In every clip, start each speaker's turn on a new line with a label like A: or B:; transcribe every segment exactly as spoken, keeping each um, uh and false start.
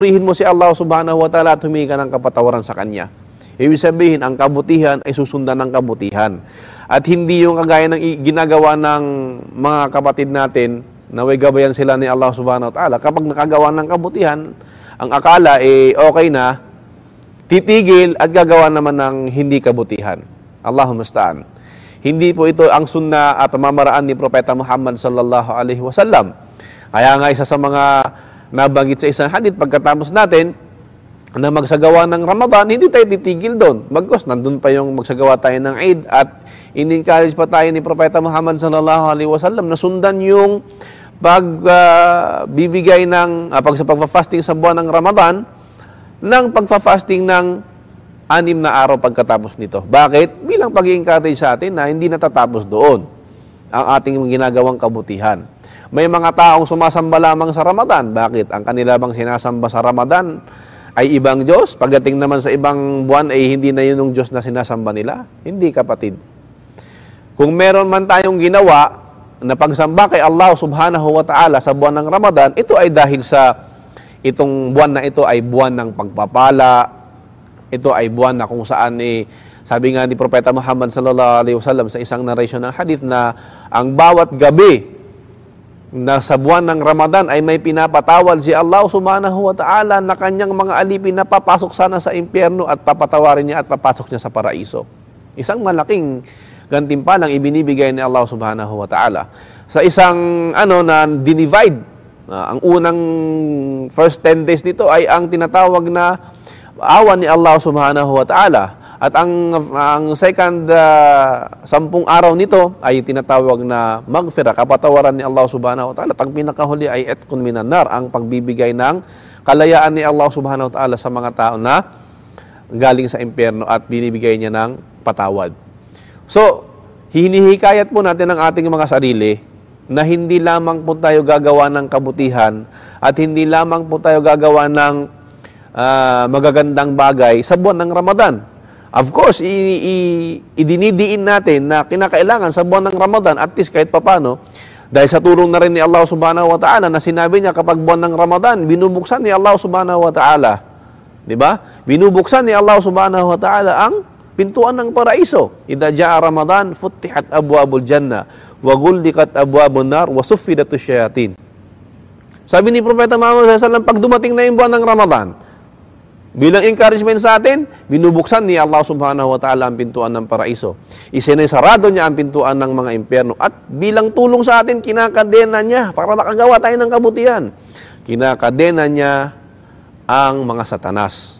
A: Purihin mo si Allah subhanahu wa ta'ala at humingi ka ng kapatawaran sa Kanya. Ibig sabihin, ang kabutihan ay susundan ng kabutihan. At hindi yung kagaya ng ginagawa ng mga kapatid natin na way gabayan sila ni Allah subhanahu wa ta'ala. Kapag nakagawa ng kabutihan, ang akala eh okay na, titigil at gagawa naman ng hindi kabutihan. Allahumma musta'an. Hindi po ito ang sunna at pamamaraan ni Propeta Muhammad sallallahu alaihi wasallam. Kaya nga isa sa mga nabanggit sa isang hadith, pagkatapos natin na magsagawa ng Ramadan, hindi tayo titigil doon. Bagkus, nandun pa yung magsagawa tayo ng Eid at in-encourage pa tayo ni Propeta Muhammad sallallahu alaihi wasallam na sundan yung pagbibigay uh, ng, uh, pag sa pagpa-fasting sa buwan ng Ramadan, ng pagpa-fasting ng anim na araw pagkatapos nito. Bakit? Bilang pag-i-encourage sa atin na hindi natatapos doon ang ating ginagawang kabutihan. May mga taong sumasamba lamang sa Ramadan. Bakit? Ang kanila bang sinasamba sa Ramadan ay ibang Diyos? Pagdating naman sa ibang buwan ay hindi na yun yung Diyos na sinasamba nila? Hindi, kapatid. Kung meron man tayong ginawa na pagsamba kay Allah subhanahu wa ta'ala sa buwan ng Ramadan, ito ay dahil sa itong buwan na ito ay buwan ng pagpapala. Ito ay buwan na kung saan eh, sabi nga ni Propeta Muhammad sallallahu alaihi wasallam sa isang narration ng hadith na ang bawat gabi na sa buwan ng Ramadan ay may pinapatawad si Allah subhanahu wa ta'ala na kanyang mga alipin na papasok sana sa impyerno at papatawarin niya at papasok niya sa paraiso. Isang malaking gantimpalang ibinibigay ni Allah subhanahu wa ta'ala. Sa isang ano na dinivide, uh, ang unang first ten days nito ay ang tinatawag na awan ni Allah subhanahu wa ta'ala. At ang, ang second uh, sampung araw nito ay tinatawag na magfira, kapatawaran ni Allah subhanahu wa ta'ala. At ang pinakahuli ay etkun minan nar, ang pagbibigay ng kalayaan ni Allah subhanahu wa ta'ala sa mga tao na galing sa impyerno at binibigay niya ng patawad. So, hinihikayat po natin ang ating mga sarili na hindi lamang po tayo gagawa ng kabutihan at hindi lamang po tayo gagawa ng uh, magagandang bagay sa buwan ng Ramadan. Of course, idinidiin natin na kinakailangan sa buwan ng Ramadan, at least kahit papano, dahil sa tulong na rin ni Allah subhanahu wa ta'ala na sinabi niya kapag buwan ng Ramadan, binubuksan ni Allah subhanahu wa ta'ala. Di ba? Binubuksan ni Allah subhanahu wa ta'ala ang pintuan ng paraiso. Idha ja'a Ramadan, futtihat abwabul jannah, wa gullikat abwabun nar, wa suffidatus syayatin. Sabi ni Propeta Muhammad sallallahu alaihi wasallam, pag dumating na yung buwan ng Ramadan, bilang encouragement sa atin, binubuksan ni Allah subhanahu wa ta'ala ang pintuan ng paraiso. Isinesarado niya ang pintuan ng mga impyerno. At bilang tulong sa atin, kinakadena niya para makagawa tayo ng kabutihan. Kinakadena niya ang mga satanas.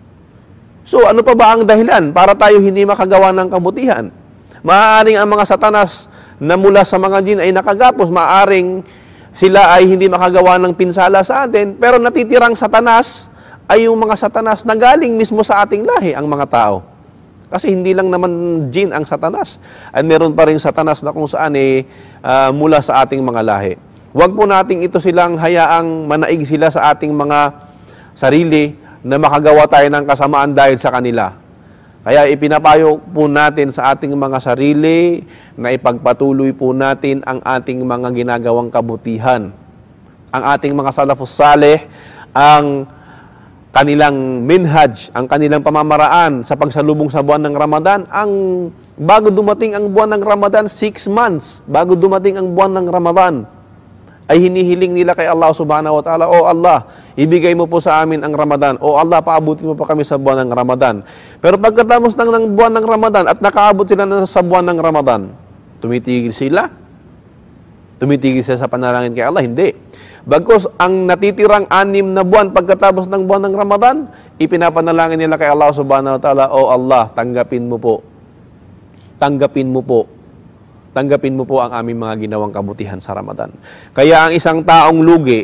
A: So, ano pa ba ang dahilan para tayo hindi makagawa ng kabutihan? Maaaring ang mga satanas na mula sa mga jin ay nakagapos. Maaaring sila ay hindi makagawa ng pinsala sa atin. Pero natitirang satanas ay yung mga satanas na galing mismo sa ating lahi, ang mga tao. Kasi hindi lang naman jin ang satanas. At meron pa rin satanas na kung saan eh, uh, mula sa ating mga lahi. Huwag po nating ito silang hayaang manaig sila sa ating mga sarili na makagawa tayo ng kasamaan dahil sa kanila. Kaya ipinapayo po natin sa ating mga sarili na ipagpatuloy po natin ang ating mga ginagawang kabutihan. Ang ating mga salafus saleh, ang kanilang minhaj, ang kanilang pamamaraan sa pagsalubong sa buwan ng Ramadan, ang bago dumating ang buwan ng Ramadan, six months, bago dumating ang buwan ng Ramadan, ay hinihiling nila kay Allah subhanahu wa ta'ala, O Allah, ibigay mo po sa amin ang Ramadan. O Allah, paabutin mo pa kami sa buwan ng Ramadan. Pero pagkatapos ng, ng buwan ng Ramadan at nakaabot sila na sa buwan ng Ramadan, tumitigil sila? Tumitigil sila sa panalangin kay Allah? Hindi. Bagkus ang natitirang anim na buwan pagkatapos ng buwan ng Ramadan, ipinapanalangin nila kay Allah subhanahu wa ta'ala, O Allah, tanggapin mo po. Tanggapin mo po. Tanggapin mo po ang aming mga ginawang kabutihan sa Ramadan. Kaya ang isang taong lugi,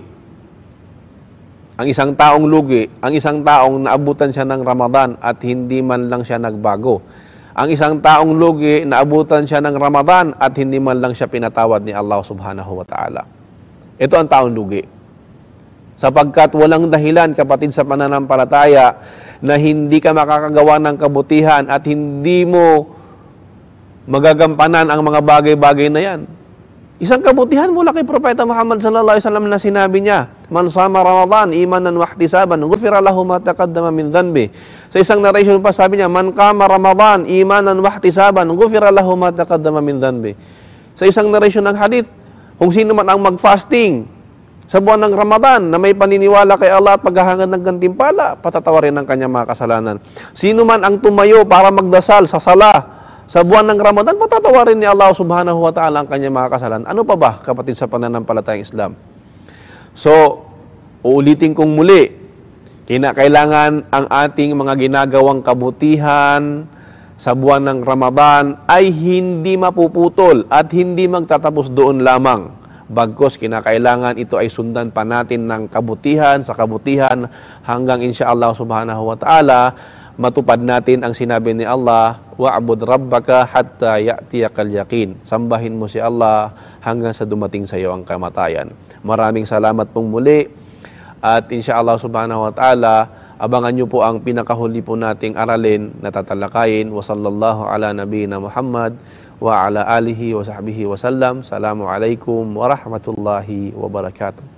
A: ang isang taong lugi, ang isang taong naabutan siya ng Ramadan at hindi man lang siya nagbago. Ang isang taong lugi, naabutan siya ng Ramadan at hindi man lang siya pinatawad ni Allah subhanahu wa ta'ala. Ito ang taong lugi. Sapagkat walang dahilan, kapatid, sa pananampalataya na hindi ka makakagawa ng kabutihan at hindi mo magagampanan ang mga bagay-bagay na yan. Isang kabutihan mula kay Propeta Muhammad sallallahu alaihi wasallam na sinabi niya, "Man sama Ramadan imanan wa ihtisaban, ghufira lahu ma taqaddama min dhanbi." Sa isang narration pa sabi niya, "Man qama Ramadan imanan wa ihtisaban, ghufira lahu ma taqaddama min dhanbi." Sa isang narration ng hadith, kung sino man ang mag-fasting sa buwan ng Ramadan na may paniniwala kay Allah at paghahangad ng gantimpala, patatawarin ng kanyang mga kasalanan. Sino man ang tumayo para magdasal sa sala sa buwan ng Ramadan, patatawarin ni Allah subhanahu wa ta'ala ang kanyang mga kasalanan. Ano pa ba, kapatid, sa pananampalatayang Islam? So, uulitin kong muli, kinakailangan ang ating mga ginagawang kabutihan sa buwan ng Ramadan ay hindi mapuputol at hindi magtatapos doon lamang. Bagkus, kinakailangan ito ay sundan pa natin ng kabutihan sa kabutihan hanggang insyaAllah subhanahu wa ta'ala matupad natin ang sinabi ni Allah, wa'bud rabbaka hatta ya'tiyakal yaqin. Sambahin mo si Allah hanggang sa dumating sa iyo ang kamatayan. Maraming salamat pong muli at insyaAllah subhanahu wa ta'ala abangan nyo po ang pinakahuli po nating aralin na tatalakayin. Wa sallallahu ala nabiyina Muhammad wa ala alihi wa sahbihi wa sallam. Assalamualaikum warahmatullahi wabarakatuh.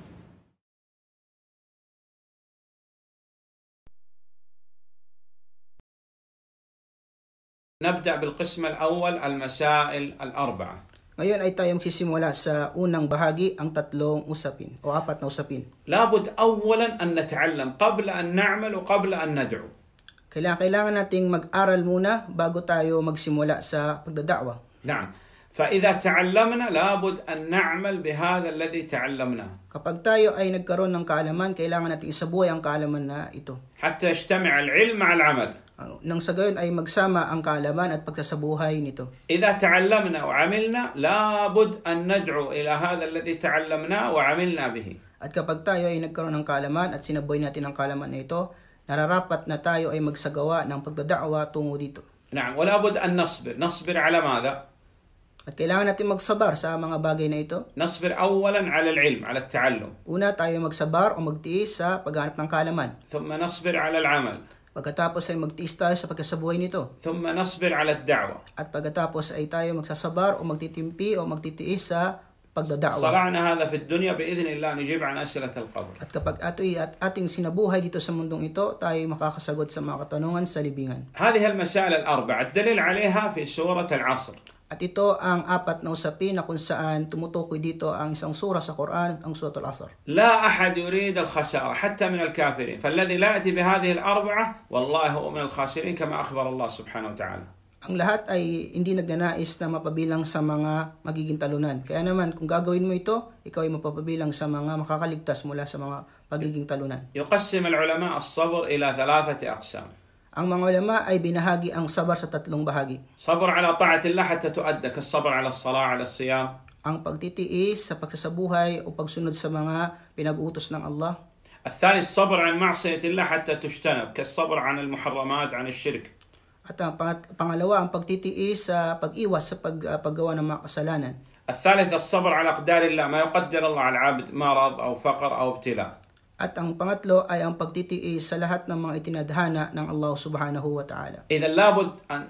B: نبدأ بالقسم الأول المسائل الأربعة.
C: Ngayon ay tayo magsisimula sa unang bahagi, ang tatlong usapin o apat na usapin.
B: لابد أولا أن نتعلم قبل أن نعمل وقبل أن ندعو.
C: Kailangan, kailangan nating mag-aral muna bago tayo magsimula sa pagdadakwa.
B: نعم. فإذا تعلمنا لابد أن نعمل بهذا الذي تعلمناه.
C: Kapag tayo ay nagkaroon ng kaalaman, kailangan nating isabuhay ang kaalaman na ito.
B: حتى يجتمع العلم مع العمل.
C: Nang sa gayon ay magsama ang kaalaman at pagsasabuhay nito.
B: إذا تعلمنا وعملنا لابد أن ندعو إلى هذا الذي تعلمناه وعملنا به.
C: At kapag tayo ay nagkaroon ng kaalaman at sinabuhay natin ang kaalaman na ito, nararapat na tayo ay magsagawa ng pagdadakwa tungo dito.
B: نعم. ولابد أن نصبر. نصبر على ماذا؟
C: At kailangan natin magsabar sa mga bagay na ito.
B: نصبر أولا على العلم، على التعلم.
C: Una, tayo magsabar o magtiis sa paghanap ng kaalaman.
B: ثم نصبر على العمل.
C: Pagkatapos ay magtiis tayo sa pagkasabuhay nito.
B: ثم نصبر على الدعوة.
C: At pagkatapos ay tayo magsasabar o magtitimpi o magtitiis sa pagdadakwa.
B: صرعنا هذا في الدنيا بإذن الله نجيب عن أسئلة القبر.
C: At kapag ato'y at ating sinabuhay dito sa mundong ito, tayo makakasagot sa mga katanungan sa libingan.
B: هذه المسائل الأربعة الدليل عليها في سورة العصر.
C: At ito ang apat na usapin na kung saan tumutukoy dito ang isang sura sa Quran, ang Suratul Asr.
B: لا أحد يريد الخسارة حتى من الكافرين، فالذي لا يأتي بهذه الأربعة والله هو من الخاسرين كما أخبر الله سبحانه وتعالى.
C: Ang lahat ay hindi nagnanais na mapabilang sa mga magiging talunan. Kaya naman, kung gagawin mo ito, ikaw ay mapapabilang sa mga makakaligtas mula sa mga pagiging talunan.
B: يقسم العلماء الصبر إلى ثلاثة أقسام.
C: Ang mga ulama ay binahagi ang sabar sa tatlong bahagi.
B: صبر على طاعة الله حتى تؤدى كالصبر على الصلاة على الصيام.
C: Ang pagtitiis sa pagsasabuhay o pagsunod sa mga pinag-utos ng Allah.
B: الثاني الصبر عن معصية الله حتى تجتنب كالصبر عن المحرمات عن الشرك.
C: At ang pangat- pangalawa, ang pagtitiis sa pag-iwas sa pag, uh, paggawa ng mga kasalanan.
B: الثالث الصبر على أقدار الله ما يقدر الله على العبد مرض أو فقر أو ابتلاء.
C: At ang pangatlo ay ang pagtitiis sa lahat ng mga itinadhana ng Allah subhanahu wa ta'ala.
B: إذا لابد أن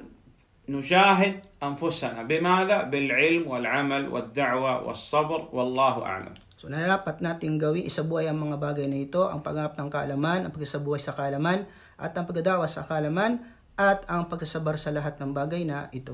B: نجاهد أنفسنا بماذا؟ بالعلم والعمل والدعوة والصبر والله أعلم.
C: So nalalapat nating gawin, isabuhay ang mga bagay na ito, ang paghanap ng kaalaman, ang pagsasabuhay sa kaalaman, at ang pagdadawa sa kaalaman, at ang pagsasabar sa lahat ng bagay na ito.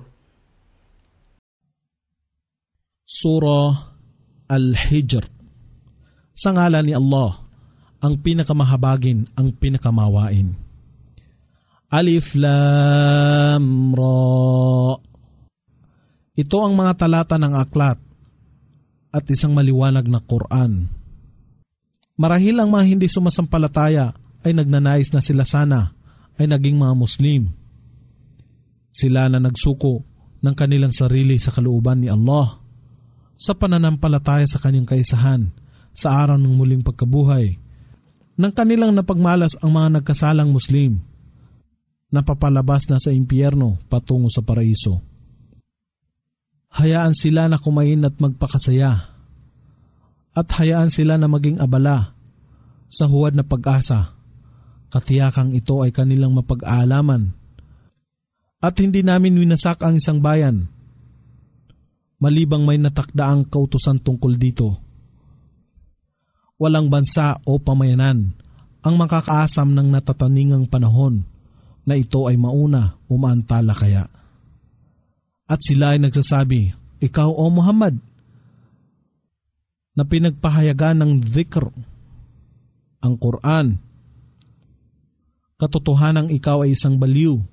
D: Surah Al-Hijr. Sa ngalan ni Allah, ang pinakamahabagin, ang pinakamawain. Alif Lam Ra. Ito ang mga talata ng aklat at isang maliwanag na Quran. Marahil ang mga hindi sumasampalataya ay nagnanais na sila sana ay naging mga Muslim. Sila na nagsuko ng kanilang sarili sa kalooban ni Allah sa pananampalataya sa kanyang kaisahan sa araw ng muling pagkabuhay, nang kanilang napagmalas ang mga nagkasalang Muslim na papalabas na sa impyerno patungo sa paraiso. Hayaan sila na kumain at magpakasaya at hayaan sila na maging abala sa huwad na pag-asa. Katiyakang ito ay kanilang mapag-aalaman at hindi namin winasak ang isang bayan. malibang may natakdaang kautusan tungkol dito. Walang bansa o pamayanan ang makakaasam ng natataningang panahon na ito ay mauna o maantala kaya. At sila ay nagsasabi, ikaw o Muhammad, na pinagpahayagan ng dhikr, ang Quran, katotohanang ikaw ay isang baliw.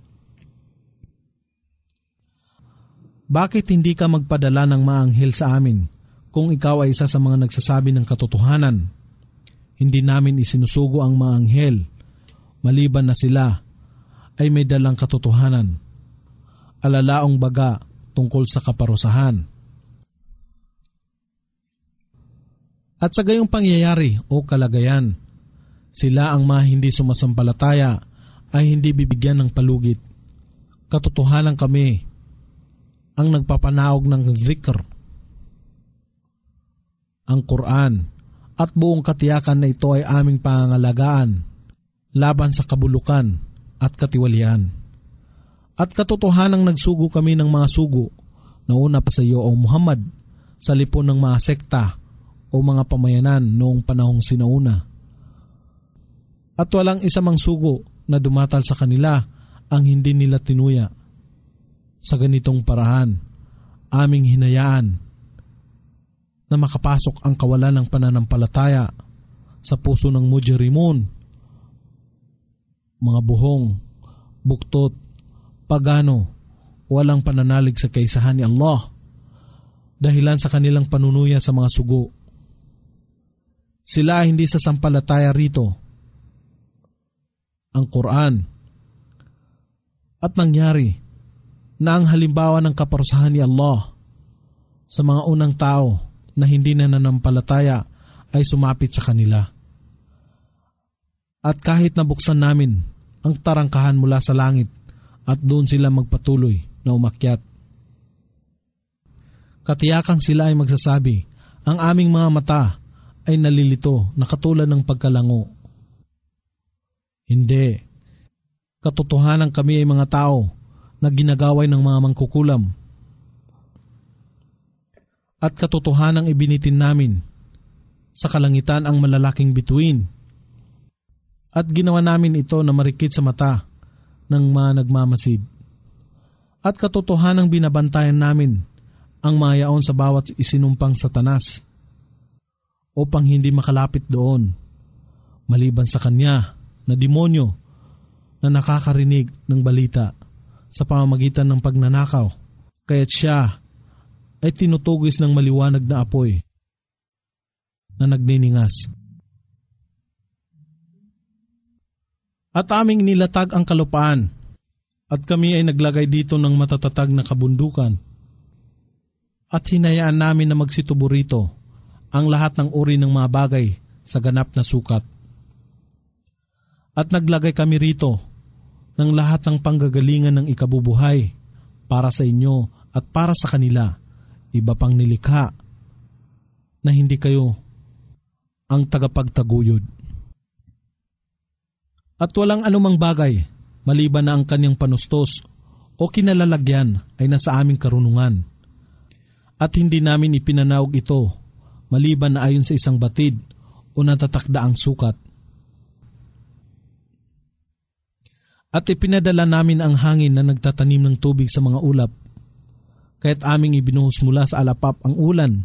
D: Bakit hindi ka magpadala ng maanghel sa amin kung ikaw ay isa sa mga nagsasabi ng katotohanan? Hindi namin isinusugo ang maanghel, maliban na sila ay may dalang katotohanan, alalaong baga tungkol sa kaparusahan. At sa gayong pangyayari o kalagayan, sila ang mga hindi sumasampalataya ay hindi bibigyan ng palugit. Katotohanan kami ang nagpapanaog ng dhikr, ang Quran, at buong katiyakan na ito ay aming pangangalagaan laban sa kabulukan at katiwalian. At katotohanang nagsugo kami ng mga sugo na una pa sa iyo o Muhammad sa lipon ng mga sekta o mga pamayanan noong panahong sinauna. At walang isa mang sugo na dumatal sa kanila ang hindi nila tinuya. Sa ganitong parahan, aming hinayaan na makapasok ang kawalan ng pananampalataya sa puso ng mujrimun, mga buhong, buktot, pagano, walang pananalig sa kaisahan ni Allah, dahilan sa kanilang panunuya sa mga sugo. Sila hindi sasampalataya rito, ang Quran, at nangyari na ang halimbawa ng kaparusahan ni Allah sa mga unang tao na hindi na nanampalataya ay sumapit sa kanila. At kahit nabuksan namin ang tarangkahan mula sa langit at doon sila magpatuloy na umakyat, katiyakang sila ay magsasabi, ang aming mga mata ay nalilito na katulad ng pagkalango. Hindi. Katotohanan kami ay mga tao na ginagaway ng mga mangkukulam. At katotohanang ibinitin namin sa kalangitan ang malalaking bituin. At ginawa namin ito na marikit sa mata ng mga nagmamasid. At katotohanang binabantayan namin ang mga yaon sa bawat isinumpang satanas upang hindi makalapit doon, maliban sa kanya na demonyo na nakakarinig ng balita sa pamamagitan ng pagnanakaw, kaya't siya ay tinutugis ng maliwanag na apoy na nagniningas. At aming nilatag ang kalupaan at kami ay naglagay dito ng matatatag na kabundukan at hinayaan namin na magsitubo rito ang lahat ng uri ng mga bagay sa ganap na sukat. At naglagay kami rito ng lahat ng panggagalingan ng ikabubuhay para sa inyo at para sa kanila, iba pang nilikha na hindi kayo ang tagapagtaguyod. At walang anumang bagay maliban na ang kanyang panustos o kinalalagyan ay nasa aming karunungan. At hindi namin ipinanaog ito maliban na ayon sa isang batid o natatakda ang sukat. At ipinadala namin ang hangin na nagtatanim ng tubig sa mga ulap, kaya't aming ibinuhos mula sa alapap ang ulan.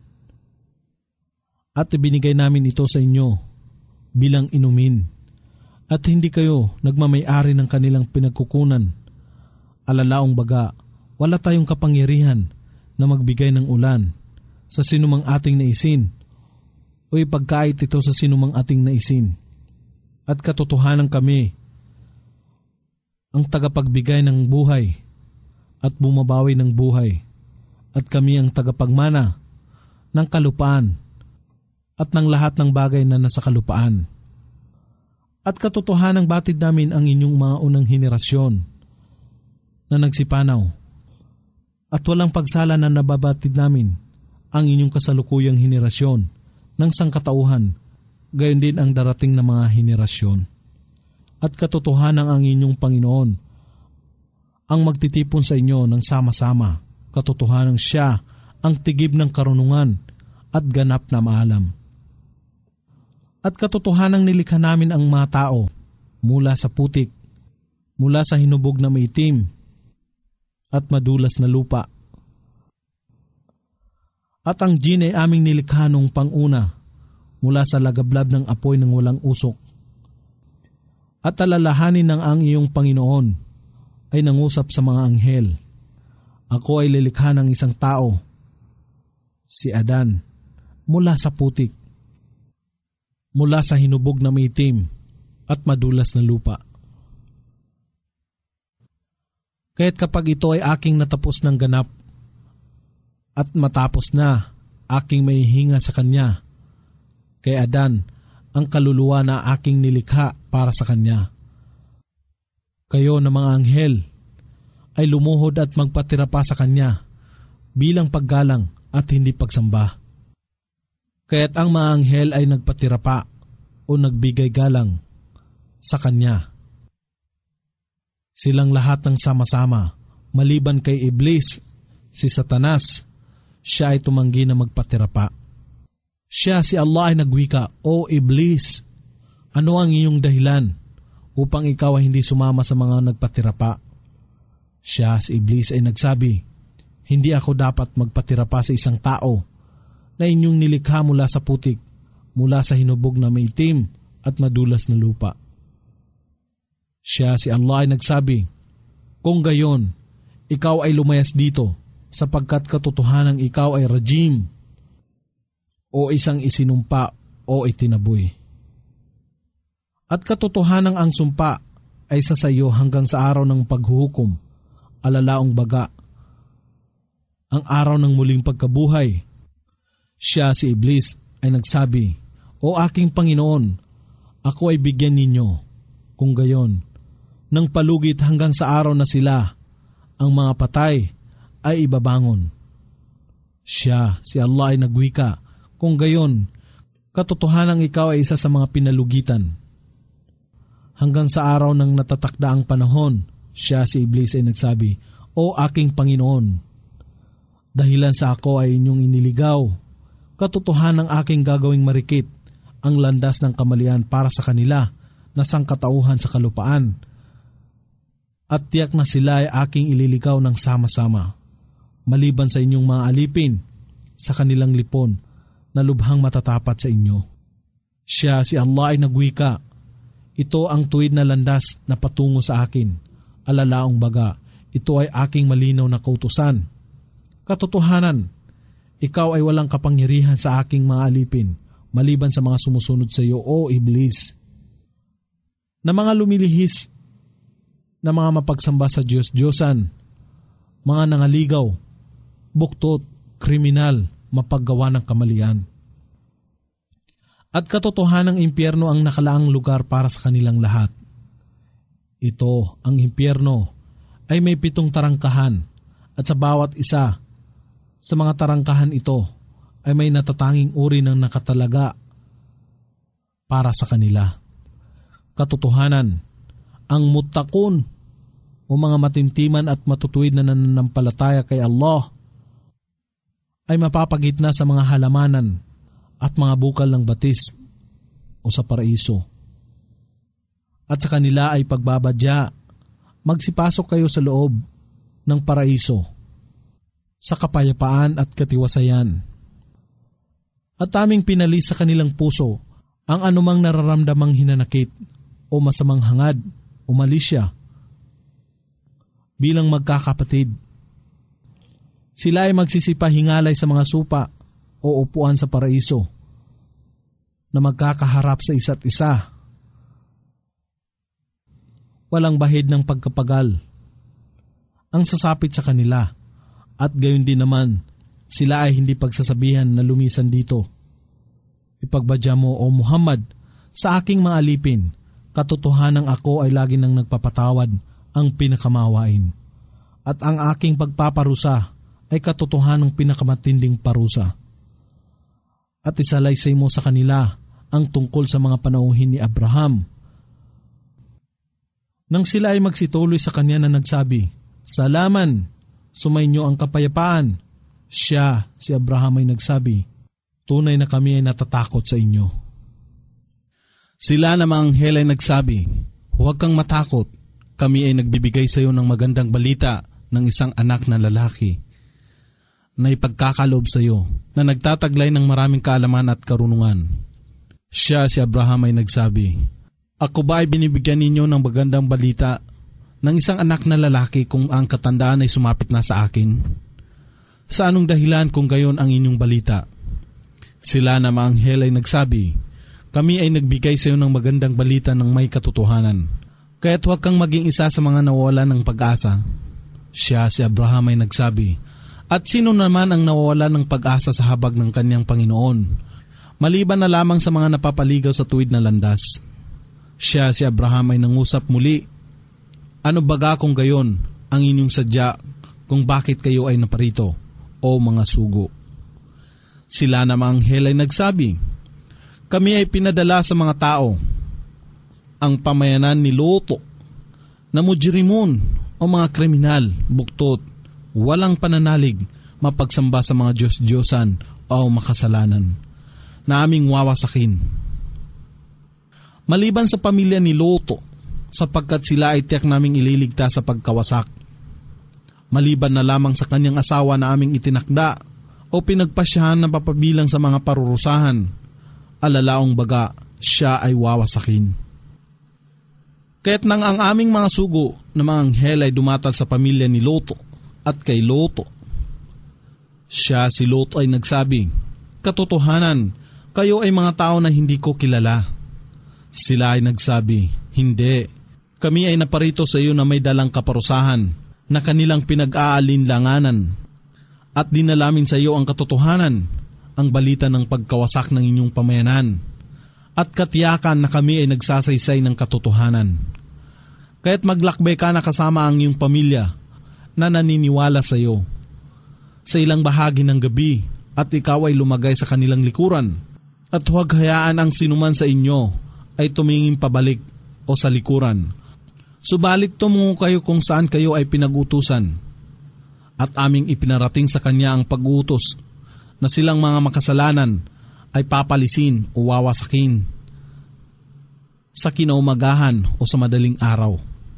D: At ibinigay namin ito sa inyo bilang inumin, at hindi kayo nagmamay-ari ng kanilang pinagkukunan. Alalaong baga, wala tayong kapangyarihan na magbigay ng ulan sa sinumang ating naisin o ipagkait ito sa sinumang ating naisin. At katotohanan kami ang tagapagbigay ng buhay at bumabawi ng buhay, at kami ang tagapagmana ng kalupaan at ng lahat ng bagay na nasa kalupaan. At katotohanang batid namin ang inyong mga unang henerasyon na nagsipanaw, at walang pagsala na nababatid namin ang inyong kasalukuyang henerasyon ng sangkatauhan, gayon din ang darating na mga henerasyon. At katotohanan ang inyong Panginoon ang magtitipon sa inyo ng sama-sama. Katotohanan siya ang tigib ng karunungan at ganap na maalam. At katotohanang nilikha namin ang mga tao mula sa putik, mula sa hinubog na maitim at madulas na lupa. At ang jin ay aming nilikha nung panguna mula sa lagablab ng apoy ng walang usok. At alalahanin ng ang iyong Panginoon ay nangusap sa mga anghel. Ako ay lilikha ng isang tao, si Adan, mula sa putik, mula sa hinubog na maitim at madulas na lupa. Kaya't kapag ito ay aking natapos ng ganap at matapos na aking maihinga sa kanya, kay Adan ang kaluluwa na aking nilikha para sa kanya. Kayo na mga anghel ay lumuhod at magpatira pa sa kanya bilang paggalang at hindi pagsamba. Kaya't ang mga anghel ay nagpatira pa o nagbigay galang sa kanya. Silang lahat ng sama-sama, maliban kay Iblis, si Satanas, siya ay tumanggi na magpatira pa. Siya, si Allah, ay nagwika, O Iblis, ano ang iyong dahilan upang ikaw ay hindi sumama sa mga nagpatira pa? Siya, si Iblis, ay nagsabi, hindi ako dapat magpatira pa sa isang tao na inyong nilikha mula sa putik, mula sa hinubog na maitim at madulas na lupa. Siya, si Allah, ay nagsabi, kung gayon, ikaw ay lumayas dito sapagkat katotohanang ikaw ay rajim o isang isinumpa o itinaboy. At katotohanang ang sumpa ay sa sayo hanggang sa araw ng paghuhukom, alalaong baga, ang araw ng muling pagkabuhay. Siya, si Iblis, ay nagsabi, O aking Panginoon, ako ay bigyan ninyo, kung gayon, ng palugit hanggang sa araw na sila, ang mga patay ay ibabangon. Siya, si Allah, ay nagwika, kung gayon, katotohanang ikaw ay isa sa mga pinalugitan. Hanggang sa araw ng natatakdaang panahon, siya, si Iblis, ay nagsabi, O aking Panginoon, dahilan sa ako ay inyong iniligaw, katotohanang aking gagawing marikit ang landas ng kamalian para sa kanila na sangkatauhan sa kalupaan, at tiyak na sila ay aking ililigaw ng sama-sama, maliban sa inyong mga alipin sa kanilang lipon na lubhang matatapat sa inyo. Siya, si Allah, ay nagwika, ito ang tuwid na landas na patungo sa akin, alalaong baga, ito ay aking malinaw na kautusan. Katotohanan, ikaw ay walang kapangyarihan sa aking mga alipin, maliban sa mga sumusunod sa iyo, O Iblis. Na mga lumilihis, na mga mapagsamba sa Diyos-Diyosan, mga nangaligaw, buktot, kriminal, mapaggawa ng kamalian. At katotohanang impyerno ang nakalaang lugar para sa kanilang lahat. Ito, ang impyerno, ay may pitong tarangkahan, at sa bawat isa sa mga tarangkahan ito ay may natatanging uri ng nakatalaga para sa kanila. Katotohanan, ang muttaqun o mga matintiman at matutuwid na nananampalataya kay Allah ay mapapagitna sa mga halamanan at mga bukal ng batis o sa paraiso. At sa kanila ay pagbabadya, magsipasok kayo sa loob ng paraiso, sa kapayapaan at katiwasayan. At aming pinalis sa kanilang puso ang anumang nararamdamang hinanakit o masamang hangad o malisya bilang magkakapatid. Sila ay magsisipahingalay sa mga supa o upuan sa paraiso na magkakaharap sa isa't isa. Walang bahid ng pagkapagal ang sasapit sa kanila, at gayon din naman sila ay hindi pagsasabihan na lumisan dito. Ipagbadya mo, O Muhammad, sa aking mga alipin, katotohanang ako ay lagi nang nagpapatawad ang pinakamawain, at ang aking pagpaparusa ay katotohanang pinakamatinding parusa. At isalaysay mo sa kanila ang tungkol sa mga panauhin ni Abraham, nang sila ay magsituloy sa kanya na nagsabi, Salaman, sumainyo ang kapayapaan. Siya, si Abraham ay nagsabi, tunay na kami ay natatakot sa inyo. Sila namang anghel ay nagsabi, huwag kang matakot, kami ay nagbibigay sa iyo ng magandang balita ng isang anak na lalaki na ipagkakaloob sa iyo na nagtataglay ng maraming kaalaman at karunungan. Siya, si Abraham ay nagsabi, ako ba ay binibigyan ninyo ng magandang balita ng isang anak na lalaki kung ang katandaan ay sumapit na sa akin? Sa anong dahilan kung gayon ang inyong balita? Sila na mga anghel ay nagsabi, kami ay nagbigay sa iyo ng magandang balita ng may katotohanan, kaya't huwag kang maging isa sa mga nawawalan ng pag-asa. Siya, si Abraham ay nagsabi, at sino naman ang nawawalan ng pag-asa sa habag ng kanyang Panginoon, maliban na lamang sa mga napapaligaw sa tuwid na landas? Siya, si Abraham ay nangusap muli, ano baga kung gayon ang inyong sadya kung bakit kayo ay naparito, o mga sugo? Sila na mga anghel ay nagsabi, kami ay pinadala sa mga tao, ang pamayanan ni Lot, na mujrimun o mga kriminal, buktot, walang pananalig, mapagsamba sa mga Diyos-Diyosan o makasalanan, na aming wawasakin. Maliban sa pamilya ni Lot, sapagkat sila ay tiyak naming ililigtas sa pagkawasak. Maliban na lamang sa kanyang asawa na aming itinakda o pinagpasyahan na papabilang sa mga parurusahan, alalaong baga siya ay wawasakin. Kaya't nang ang aming mga sugo na mga anghel ay dumatal sa pamilya ni Lot at kay Lot, siya, si Lot ay nagsabi, katotohanan, kayo ay mga tao na hindi ko kilala. Sila ay nagsabi, hindi, kami ay naparito sa iyo na may dalang kaparusahan na kanilang pinag-aalinlanganan at dinalamin sa iyo ang katotohanan, ang balita ng pagkawasak ng inyong pamayanan at katiyakan na kami ay nagsasaysay ng katotohanan. Kaya't maglakbay ka na kasama ang iyong pamilya na naniniwala sa iyo sa ilang bahagi ng gabi at ikaw ay lumagay sa kanilang likuran at huwag hayaan ang sinuman sa inyo ay tumingin pabalik o sa likuran. Subalit tumungo kayo kung saan kayo ay pinag-utusan at aming ipinarating sa kanya ang pag-utos na silang mga makasalanan ay papalisin o wawasakin sa kinaumagahan o sa madaling araw.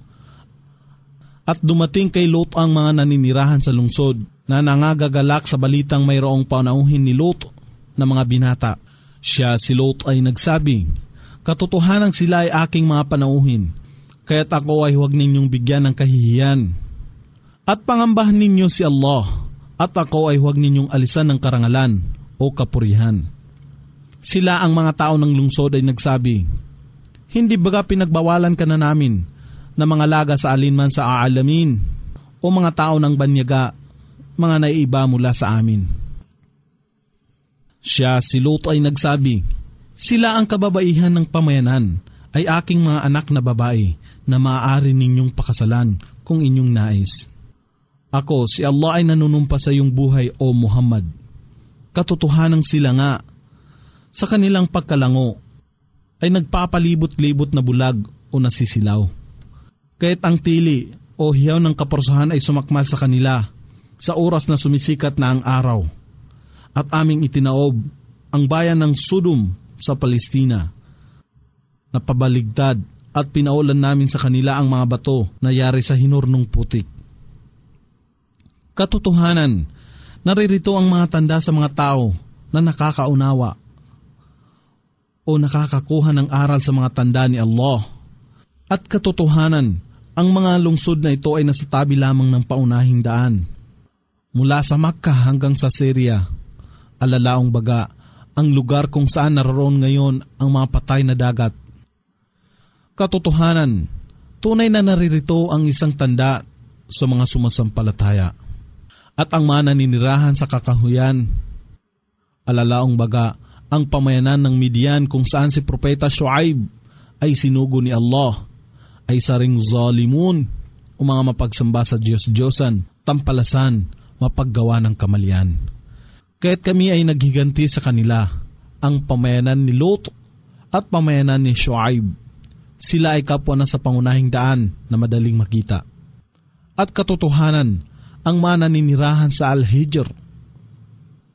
D: At dumating kay Lot ang mga naninirahan sa lungsod na nangagagalak sa balitang mayroong panauhin ni Lot na mga binata. Siya, si Lot ay nagsabi, katotohanan sila ay aking mga panauhin, kaya't ako ay huwag ninyong bigyan ng kahihiyan. At pangambahan ninyo si Allah, at ako ay huwag ninyong alisan ng karangalan o kapurihan. Sila ang mga tao ng lungsod ay nagsabi, hindi baga pinagbawalan ka na namin na mga laga sa alinman sa aalamin o mga tao ng banyaga, mga naiiba mula sa amin. Siya, si Lot ay nagsabi, sila ang kababaihan ng pamayanan ay aking mga anak na babae na maaari ninyong pakasalan kung inyong nais. Ako, si Allah ay nanunumpa sa iyong buhay o Muhammad. Katotohanan sila nga, sa kanilang pagkalango ay nagpapalibot-libot na bulag o nasisilaw. Kaya't ang tili o hiyaw ng kaparusahan ay sumakmal sa kanila sa oras na sumisikat na ang araw. At aming itinaob ang bayan ng Sodom sa Palestina, napabaligtad at pinaulan namin sa kanila ang mga bato na yari sa hinurnong putik. Katotohanan, naririto ang mga tanda sa mga tao na nakakaunawa o nakakakuha ng aral sa mga tanda ni Allah. At katotohanan, ang mga lungsod na ito ay nasa tabi lamang ng paunahing daan. Mula sa Makkah hanggang sa Syria, alalaong baga, ang lugar kung saan naroon ngayon ang mga patay na dagat. Katotohanan, tunay na naririto ang isang tanda sa mga sumasampalataya. At ang mga naninirahan sa kakahuyan, alalaong baga, ang pamayanan ng Midian kung saan si Propeta Shuaib ay sinugo ni Allah, ay saring zalimun o mga mapagsamba sa Diyos-Diyosan, tampalasan, mapaggawa ng kamalian. Kaya't kami ay naghiganti sa kanila, ang pamayanan ni Lot at pamayanan ni Shuaib. Sila ay kapwa na sa pangunahing daan na madaling makita. At katotohanan, ang mga naninirahan sa Al-Hijr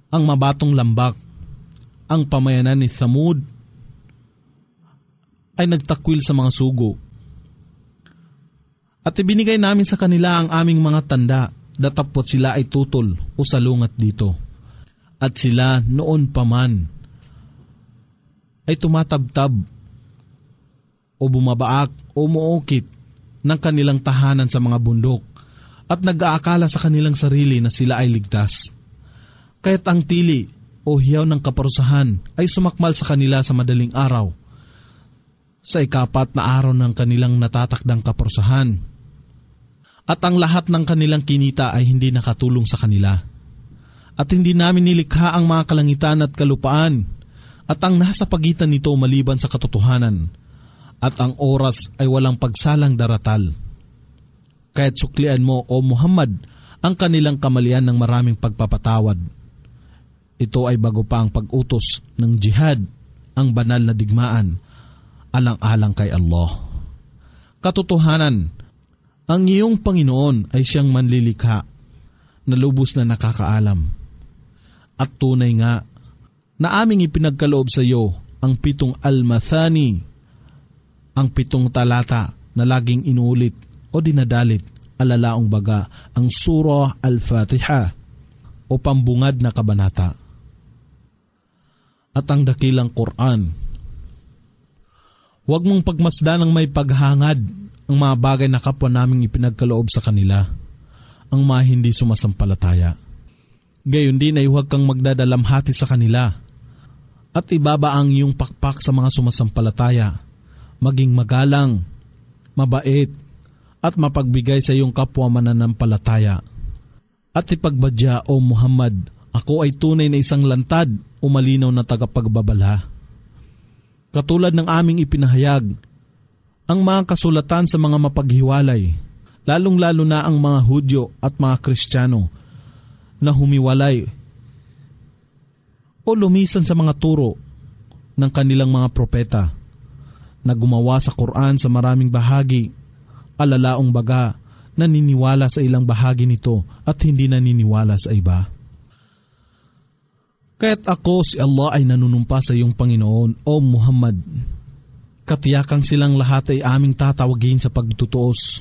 D: ang mabatong lambak, ang pamayanan ni Thamud, ay nagtakwil sa mga sugo. At ibinigay namin sa kanila ang aming mga tanda, datapot sila ay tutol o salungat dito. At sila noon pa man ay tumatabtab o bumabaak o umuukit ng kanilang tahanan sa mga bundok at nag-aakala sa kanilang sarili na sila ay ligtas. Kaya't ang tili o hiyaw ng kaparusahan ay sumakmal sa kanila sa madaling araw, sa ikapat na araw ng kanilang natatakdang kaparusahan. At ang lahat ng kanilang kinita ay hindi nakatulong sa kanila. At hindi namin nilikha ang mga kalangitan at kalupaan at ang nasa pagitan nito maliban sa katotohanan. At ang oras ay walang pagsalang daratal. Kaya't suklian mo, O Muhammad, ang kanilang kamalian ng maraming pagpapatawad. Ito ay bago pa ang pag-utos ng jihad, ang banal na digmaan, alang-alang kay Allah. Katotohanan, ang iyong Panginoon ay siyang manlilikha, na lubos na nakakaalam. At tunay nga, na aming ipinagkaloob sa iyo ang pitong al-mathani, ang pitong talata na laging inuulit o dinadalit, alalaong baga ang Surah Al-Fatiha o pambungad na kabanata. At ang dakilang Quran. Huwag mong pagmasdan ng may paghangad ang mga bagay na kapwa naming ipinagkaloob sa kanila, ang mga hindi sumasampalataya. Gayon din ay huwag kang magdadalamhati sa kanila at ibaba ang iyong pakpak sa mga sumasampalataya. Maging magalang, mabait, at mapagbigay sa iyong kapwa mananampalataya. At ipagbadya, O Muhammad, ako ay tunay na isang lantad o malinaw na tagapagbabala. Katulad ng aming ipinahayag, ang mga kasulatan sa mga mapaghiwalay, lalong-lalo na ang mga Hudyo at mga Kristiyano na humiwalay o lumisan sa mga turo ng kanilang mga propeta, na gumawa sa Quran sa maraming bahagi, alalaong baga naniniwala sa ilang bahagi nito at hindi naniniwala sa iba. Kaya't ako si Allah ay nanunumpa sa iyong Panginoon, O Muhammad. Katiyakang silang lahat ay aming tatawagin sa pagtutuos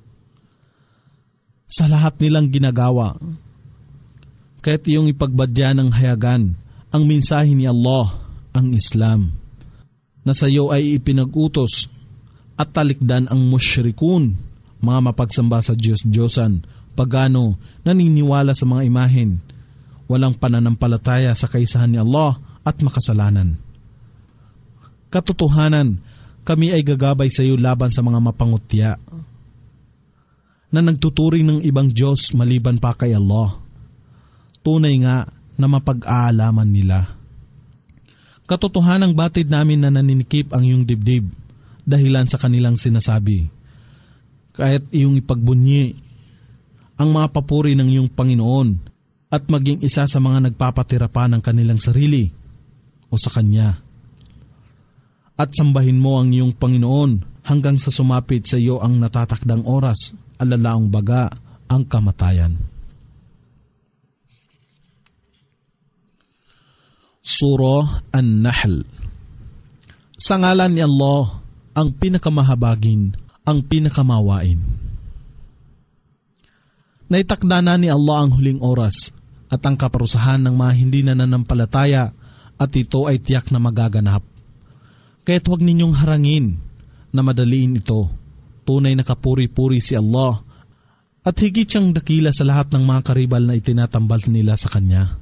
D: sa lahat nilang ginagawa. Kaya't iyong ipagbadya ng hayagan ang mensahe ni Allah, ang Islam, na sa iyo ay ipinag-utos at talikdan ang musyrikun, mga mapagsamba sa Diyos-Diyosan, pagano, naniniwala sa mga imahen, walang pananampalataya sa kaisahan ni Allah at makasalanan. Katotohanan, kami ay gagabay sa iyo laban sa mga mapangutya na nagtuturing ng ibang Diyos maliban pa kay Allah. Tunay nga na mapag-aalaman nila. Katotohanang batid namin na naninikip ang iyong dibdib dahilan sa kanilang sinasabi. Kahit iyong ipagbunyi ang mga papuri ng iyong Panginoon at maging isa sa mga nagpapatira pa ng kanilang sarili o sa Kanya. At sambahin mo ang iyong Panginoon hanggang sa sumapit sa iyo ang natatakdang oras, alalaong baga ang kamatayan. Surah An-Nahl. Sa ngalan ni Allah, ang pinakamahabagin, ang pinakamawain. Naitakda na ni Allah ang huling oras at ang kaparusahan ng mga hindi nananampalataya at ito ay tiyak na magaganap. Kaya't huwag ninyong harangin na madaliin ito. Tunay na kapuri-puri si Allah at higit siyang dakila sa lahat ng mga karibal na itinatambal nila sa Kanya.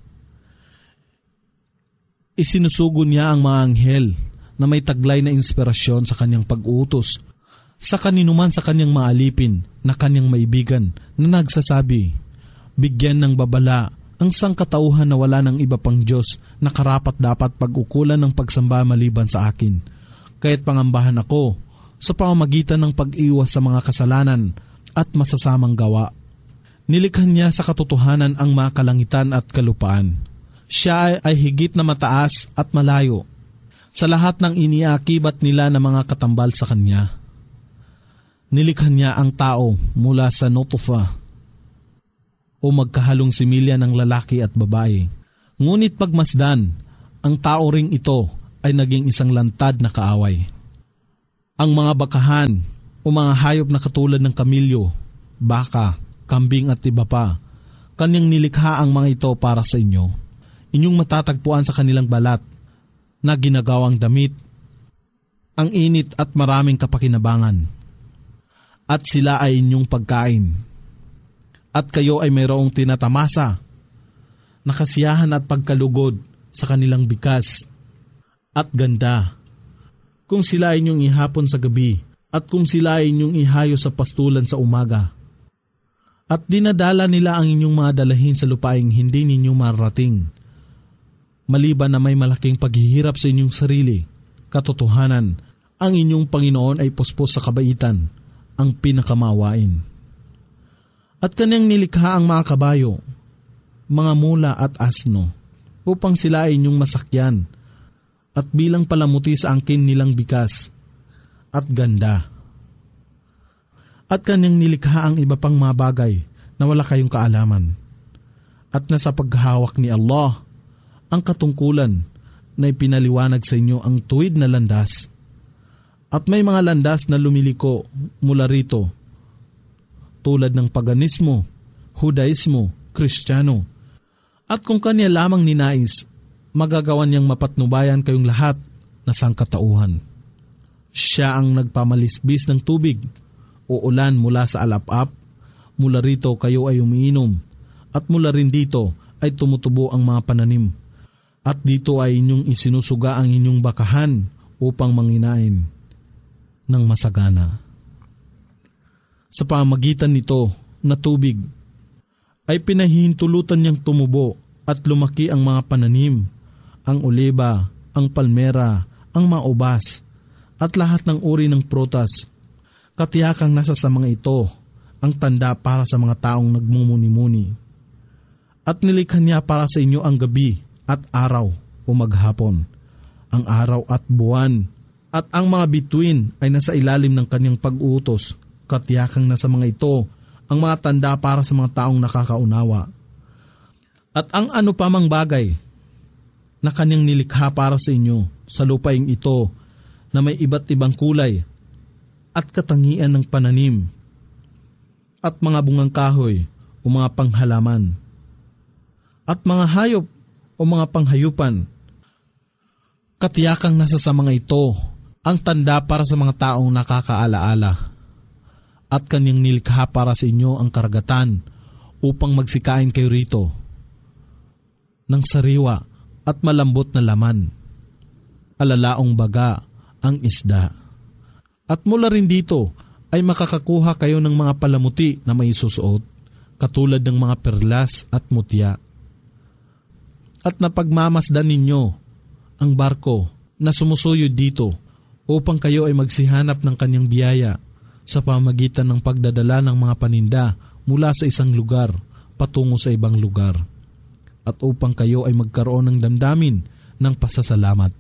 D: Isinusugo niya ang mga anghel na may taglay na inspirasyon sa Kanyang pag-uutos sa kaninuman sa Kanyang maalipin na Kanyang maibigan na nagsasabi, bigyan ng babala ang sangkatauhan na wala ng iba pang Diyos na karapat dapat pag-ukulan ng pagsamba maliban sa akin. Kaya't pangambahan ako sa pamamagitan ng pag-iwas sa mga kasalanan at masasamang gawa. Nilikha niya sa katotohanan ang mga kalangitan at kalupaan. Siya ay higit na mataas at malayo sa lahat ng iniakibat nila na mga katambal sa Kanya. Nilikha niya ang tao mula sa nutfa o magkahalong similya ng lalaki at babae Ngunit pagmasdan, ang tao ring ito ay naging isang lantad na kaaway. Ang mga bakahan o mga hayop na katulad ng kamilyo, baka, kambing at iba pa, kanyang nilikha ang mga ito para sa inyo. Inyong matatagpuan sa kanilang balat na ginagawang damit, ang init at maraming kapakinabangan. At sila ay inyong pagkain. At kayo ay mayroong tinatamasa, nakasiyahan at pagkalugod sa kanilang bikas at ganda. Kung sila ay inyong ihapon sa gabi at kung sila ay inyong ihayo sa pastulan sa umaga. At dinadala nila ang inyong mga dalahin sa lupaing hindi ninyo mararating. Maliban na may malaking paghihirap sa inyong sarili, katotohanan, ang inyong Panginoon ay puspos sa kabaitan, ang pinakamawain. At kanyang nilikha ang mga kabayo, mga mula at asno, upang sila ay inyong masakyan, at bilang palamuti sa angkin nilang bikas, at ganda. At kanyang nilikha ang iba pang mga bagay na wala kayong kaalaman. At nasa paghahawak ni Allah, ang katungkulan na ipinaliwanag sa inyo ang tuwid na landas. At may mga landas na lumiliko mula rito, tulad ng paganismo, Hudaismo, Kristiyano. At kung kanya lamang ninais, magagawan niyang mapatnubayan kayong lahat na sangkatauhan. Siya ang nagpamalisbis ng tubig o ulan mula sa alap-ap, mula rito kayo ay umiinom, at mula rin dito ay tumutubo ang mga pananim. At dito ay inyong isinusuga ang inyong bakahan upang manginain ng masagana. Sa pamagitan nito na tubig, ay pinahihintulutan niyang tumubo at lumaki ang mga pananim, ang oliba, ang palmera, ang mga ubas, at lahat ng uri ng prutas. Katiyakang nasa sa mga ito ang tanda para sa mga taong nagmumuni-muni. At nilikha niya para sa inyo ang gabi at araw o maghapon, ang araw at buwan, at ang mga bituin ay nasa ilalim ng kanyang pag-uutos. Katiyakang nasa mga ito ang mga tanda para sa mga taong nakakaunawa. At ang ano pa mang bagay na kanyang nilikha para sa inyo sa lupaing ito na may iba't ibang kulay at katangian ng pananim at mga bungang kahoy o mga panghalaman at mga hayop o mga panghayupan. Katiyakang nasa sa mga ito ang tanda para sa mga taong nakakaalaala. At kanyang nilikha para sa inyo ang karagatan upang magsikain kayo rito ng sariwa at malambot na laman, alalaong baga ang isda. At mula rin dito ay makakakuha kayo ng mga palamuti na may susuot, katulad ng mga perlas at mutya. At napagmamasdan ninyo ang barko na sumusuyod dito upang kayo ay magsihanap ng kanyang biyaya sa pamagitan ng pagdadala ng mga paninda mula sa isang lugar patungo sa ibang lugar, at upang kayo ay magkaroon ng damdamin ng pasasalamat.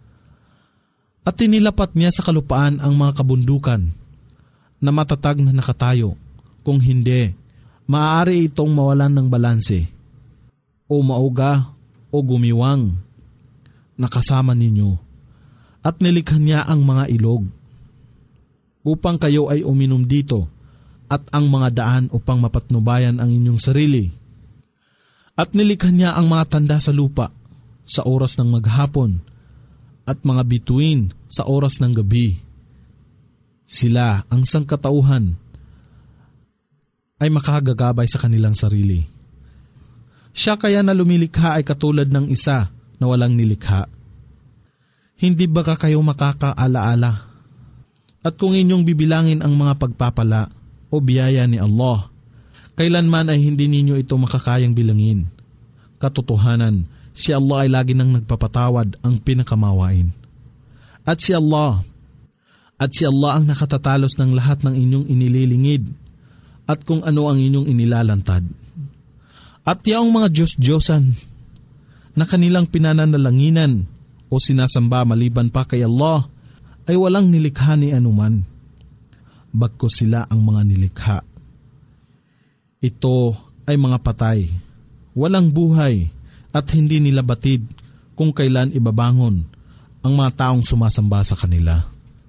D: At tinilapat niya sa kalupaan ang mga kabundukan na matatag na nakatayo, kung hindi, maaari itong mawalan ng balanse, o mauga o gumiwang na kasama ninyo. At nilikha niya ang mga ilog upang kayo ay uminom dito, at ang mga daan upang mapatnubayan ang inyong sarili. At nilikha niya ang mga tanda sa lupa sa oras ng maghapon at mga bituin sa oras ng gabi. Sila, ang sangkatauhan, ay makagagabay sa kanilang sarili. Siya kaya na lumilikha ay katulad ng isa na walang nilikha. Hindi ba kayo makakaalaala? At kung inyong bibilangin ang mga pagpapala o biyaya ni Allah, kailanman ay hindi ninyo ito makakayang bilangin. Katotohanan, si Allah ay lagi nang nagpapatawad, ang pinakamawain. At si Allah, at si Allah ang nakatatalos ng lahat ng inyong inililingid at kung ano ang inyong inilalantad. At yaong mga Diyos-Diyosan na kanilang pinananalanginan o sinasamba maliban pa kay Allah, ay walang nilikha ni anuman, bagkus sila ang mga nilikha. Ito ay mga patay, walang buhay, at hindi nila batid kung kailan ibabangon ang mga taong sumasamba sa kanila.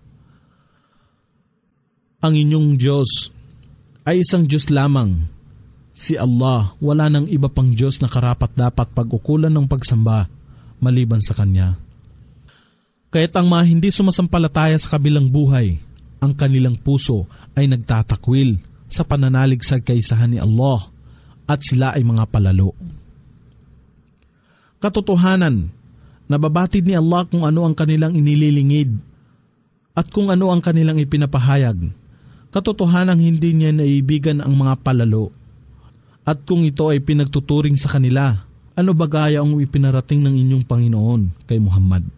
D: Ang inyong Diyos ay isang Diyos lamang. Si Allah, wala nang iba pang Diyos na karapat-dapat pag-ukulan ng pagsamba maliban sa Kanya. Kaya't ang mga hindi sumasampalataya sa kabilang buhay, ang kanilang puso ay nagtatakwil sa pananalig sa kaisahan ni Allah at sila ay mga palalo. Katotohanan, nababatid ni Allah kung ano ang kanilang inililingid at kung ano ang kanilang ipinapahayag. Katotohanan hindi niya naibigan ang mga palalo. At kung ito ay pinagtuturing sa kanila, ano ba gaya ang ipinarating ng inyong Panginoon kay Muhammad?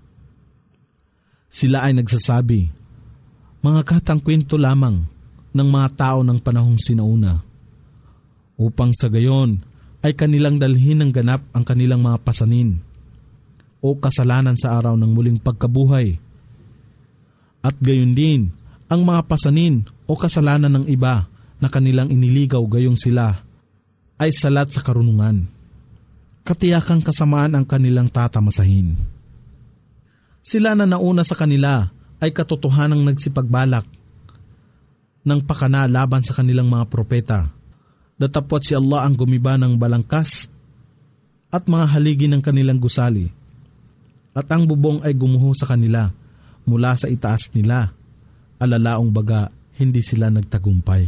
D: Sila ay nagsasabi, mga katang kwento lamang ng mga tao ng panahong sinauna, upang sa gayon ay kanilang dalhin ng ganap ang kanilang mga pasanin o kasalanan sa araw ng muling pagkabuhay. At gayon din, ang mga pasanin o kasalanan ng iba na kanilang iniligaw gayong sila ay salat sa karunungan. Katiyakang kasamaan ang kanilang tatamasahin. Sila na nauna sa kanila ay katotohanang nagsipagbalak ng pakana laban sa kanilang mga propeta. Datapwat si Allah ang gumiba ng balangkas at mga haligi ng kanilang gusali. At ang bubong ay gumuho sa kanila mula sa itaas nila. Alalaong baga, hindi sila nagtagumpay.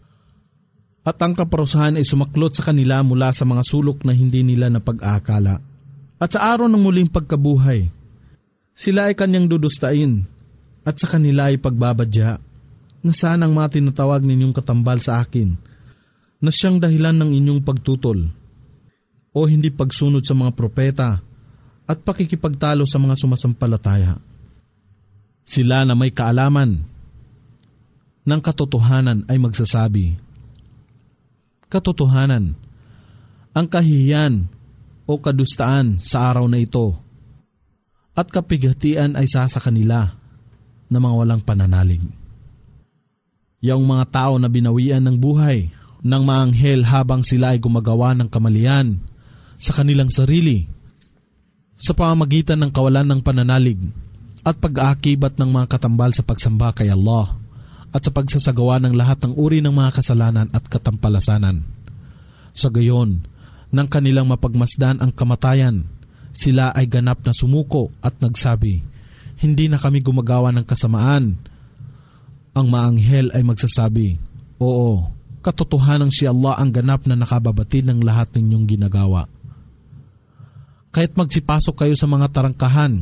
D: At ang kaparusahan ay sumaklot sa kanila mula sa mga sulok na hindi nila napag-aakala. At sa araw ng muling pagkabuhay, sila ay kanyang dudustain at sa kanila ay pagbabadya na saan ang mga tinatawag ninyong katambal sa akin na siyang dahilan ng inyong pagtutol o hindi pagsunod sa mga propeta at pakikipagtalo sa mga sumasampalataya. Sila na may kaalaman ng katotohanan ay magsasabi, katotohanan, ang kahihiyan o kadustaan sa araw na ito at kapighatian ay sa sa kanila na mga walang pananalig. Yang mga tao na binawian ng buhay ng mga anghel habang sila ay gumagawa ng kamalian sa kanilang sarili sa pamamagitan ng kawalan ng pananalig at pag-aakibat ng mga katambal sa pagsamba kay Allah at sa pagsasagawa ng lahat ng uri ng mga kasalanan at katampalasanan. Sa gayon, nang kanilang mapagmasdan ang kamatayan, sila ay ganap na sumuko at nagsabi, hindi na kami gumagawa ng kasamaan. Ang maanghel ay magsasabi, oo, katotohanan si Allah ang ganap na nakababatid ng lahat ninyong ginagawa. Kaya't magsipasok kayo sa mga tarangkahan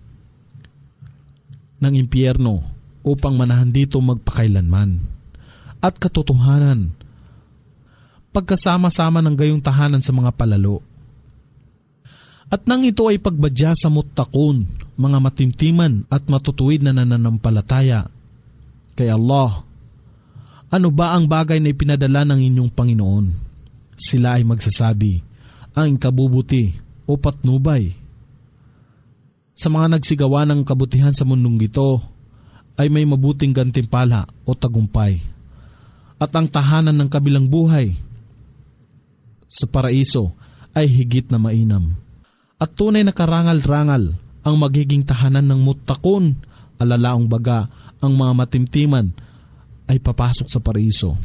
D: ng impyerno upang manahan dito magpakailanman. At katotohanan, pagkasama-sama ng gayong tahanan sa mga palalo. At nang ito ay pagbadya sa muttaqun, mga matimtiman at matutuwid na nananampalataya kay Allah, ano ba ang bagay na ipinadala ng inyong Panginoon? Sila ay magsasabi, ang kabubuti o patnubay. Sa mga nagsigawa ng kabutihan sa mundong ito, ay may mabuting gantimpala o tagumpay. At ang tahanan ng kabilang buhay sa paraiso ay higit na mainam. At tunay na karangal-rangal ang magiging tahanan ng muttaqun, alalaong baga ang mga matimtiman ay papasok sa paraiso.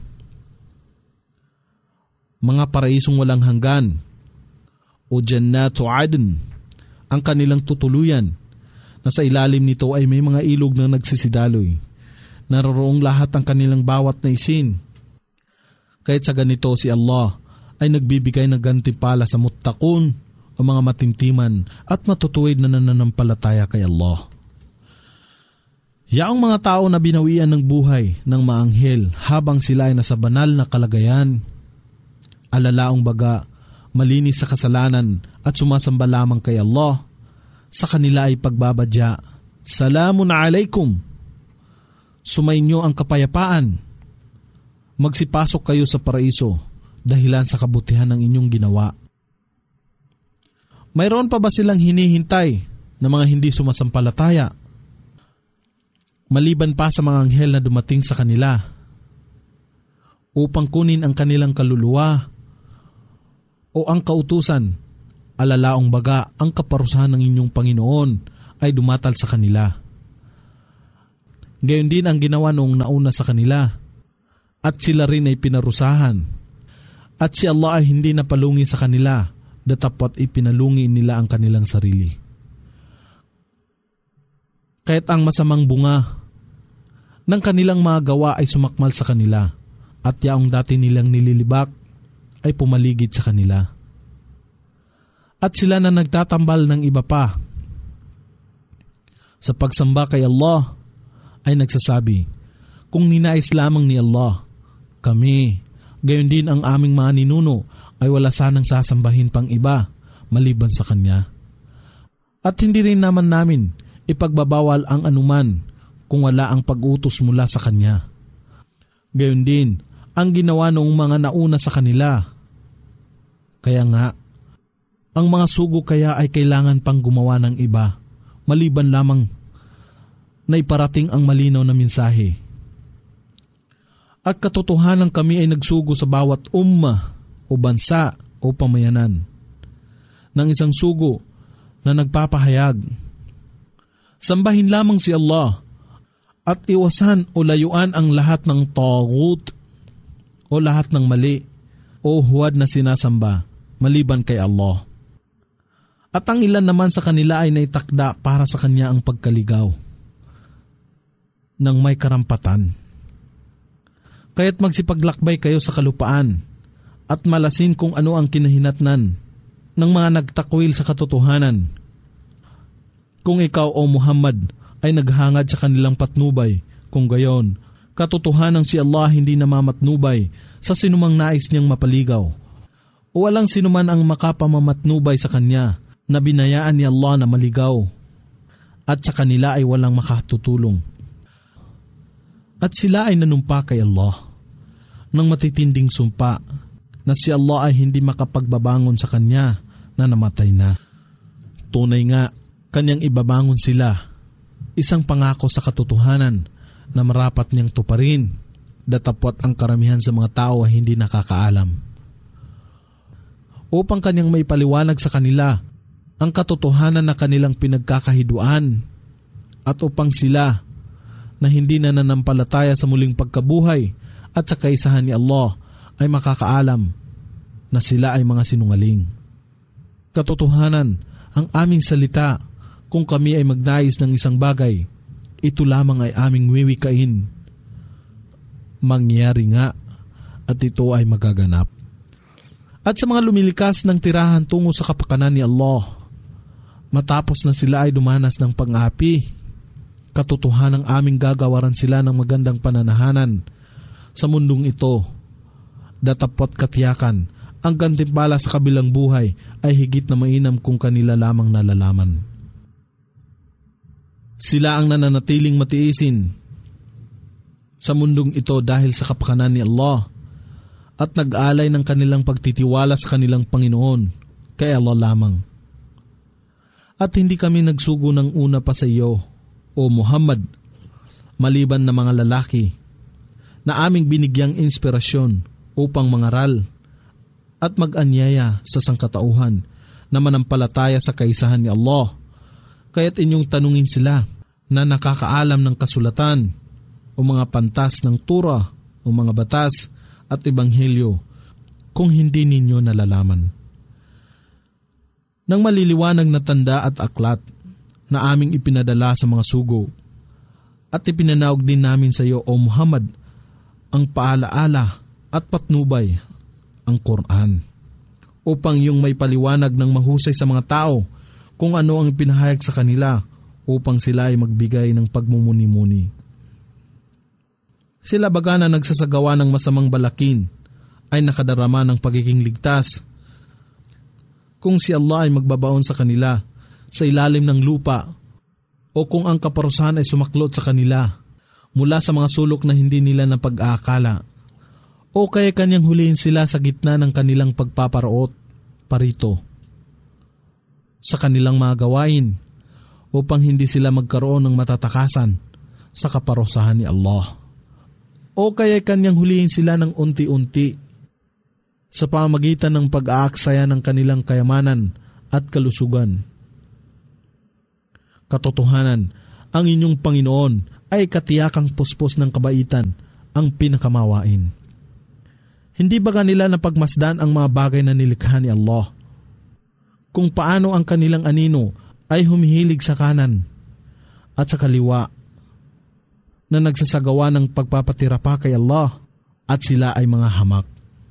D: Mga paraisong walang hanggan o Jannatu Adn ang kanilang tutuluyan, na sa ilalim nito ay may mga ilog na nagsisidaloy. Naroroong lahat ang kanilang bawat na isin. Kahit sa ganito si Allah ay nagbibigay ng gantimpala sa muttaqun o mga matimtiman at matutuwid na nananampalataya kay Allah. Yaong mga tao na binawian ng buhay ng maanghel habang sila ay nasa banal na kalagayan, alalaong baga, malinis sa kasalanan at sumasamba lamang kay Allah, sa kanila ay pagbabadya, Salamun alaikum. Sumainyo ang kapayapaan. Magsipasok kayo sa paraiso dahilan sa kabutihan ng inyong ginawa. Mayroon pa ba silang hinihintay na mga hindi sumasampalataya? Maliban pa sa mga anghel na dumating sa kanila upang kunin ang kanilang kaluluwa o ang kautusan Alalaong baga ang kaparusahan ng inyong Panginoon ay dumatal sa kanila. Gayon din ang ginawa noong nauna sa kanila, at sila rin ay pinarusahan. At si Allah ay hindi napalungi sa kanila, datapwat ipinalungi nila ang kanilang sarili. Kaya't ang masamang bunga ng kanilang mga gawa ay sumakmal sa kanila, at yaong dati nilang nililibak ay pumaligid sa kanila. At sila na nagtatambal ng iba pa sa pagsamba kay Allah ay nagsasabi, kung ninais lamang ni Allah, kami, gayon din ang aming mga ninuno, ay wala sanang sasambahin pang iba maliban sa Kanya. At hindi rin naman namin ipagbabawal ang anuman kung wala ang pag-utos mula sa Kanya. Gayon din ang ginawa noong mga nauna sa kanila. Kaya nga, ang mga sugo kaya ay kailangan pang gumawa ng iba, maliban lamang na iparating ang malinaw na mensahe. At katotohanan kami ay nagsugo sa bawat umma o bansa o pamayanan ng isang sugo na nagpapahayag. Sambahin lamang si Allah at iwasan o layuan ang lahat ng taghut o lahat ng mali o huwad na sinasamba maliban kay Allah. At ang ilan naman sa kanila ay naitakda para sa Kanya ang pagkaligaw ng may karampatan. Kaya't magsipaglakbay kayo sa kalupaan at malasin kung ano ang kinahinatnan ng mga nagtakwil sa katotohanan. Kung ikaw o Muhammad ay naghangad sa kanilang patnubay, kung gayon, katotohanan si Allah hindi namamatnubay sa sinumang nais niyang mapaligaw. O walang sinuman ang makapamamatnubay sa Kanya na binayaan ni Allah na maligaw, at sa kanila ay walang makatutulong. At sila ay nanumpa kay Allah ng matitinding sumpa na si Allah ay hindi makapagbabangon sa Kanya na namatay na. Tunay nga, Kanyang ibabangon sila, isang pangako sa katotohanan na marapat niyang tuparin, datapwat ang karamihan sa mga tao ay hindi nakakaalam. Upang Kanyang may paliwanag sa kanila ang katotohanan na kanilang pinagkakahiduan, at upang sila na hindi na nanampalataya sa muling pagkabuhay at sa kaisahan ni Allah ay makakaalam na sila ay mga sinungaling. Katotohanan, ang aming salita, kung kami ay magnais ng isang bagay, ito lamang ay aming wiwikain. Mangyari nga, at ito ay magaganap. At sa mga lumilikas ng tirahan tungo sa kapakanan ni Allah, matapos na sila ay dumanas ng pang-api, katotohanang aming gagawaran sila ng magandang pananahanan sa mundong ito. Datapwat katiyakan, ang gantimpala sa kabilang buhay ay higit na mainam kung kanila lamang nalalaman. Sila ang nananatiling matiisin sa mundong ito dahil sa kapakanan ni Allah at nag-alay ng kanilang pagtitiwala sa kanilang Panginoon kay Allah lamang. At hindi kami nagsugo ng una pa sa iyo, o Muhammad, maliban na mga lalaki, na aming binigyang inspirasyon upang mangaral at mag-anyaya sa sangkatauhan na manampalataya sa kaisahan ni Allah. Kaya't inyong tanungin sila na nakakaalam ng kasulatan o mga pantas ng Tura o mga batas at ebanghelyo kung hindi ninyo nalalaman. Nang maliliwanag na tanda at aklat na aming ipinadala sa mga sugo, at ipinanaog din namin sa iyo, O Muhammad, ang paalaala at patnubay, ang Quran, upang yung may paliwanag ng mahusay sa mga tao kung ano ang ipinahayag sa kanila, upang sila ay magbigay ng pagmumuni-muni. Sila baga na nagsasagawa ng masamang balakin ay nakadarama ng pagiging ligtas kung si Allah ay magbabaon sa kanila sa ilalim ng lupa, o kung ang kaparusahan ay sumaklot sa kanila mula sa mga sulok na hindi nila napag-aakala, o kaya Kanyang hulihin sila sa gitna ng kanilang pagpaparoot parito sa kanilang mga gawain, upang hindi sila magkaroon ng matatakasan sa kaparusahan ni Allah, o kaya Kanyang hulihin sila ng unti-unti sa pamamagitan ng pag-aaksaya ng kanilang kayamanan at kalusugan. Katotohanan, ang inyong Panginoon ay katiyakang puspos ng kabaitan, ang pinakamawain. Hindi ba kanila napagmasdan ang mga bagay na nilikha ni Allah? Kung paano ang kanilang anino ay humihilig sa kanan at sa kaliwa, na nagsasagawa ng pagpapatira pa kay Allah, at sila ay mga hamak.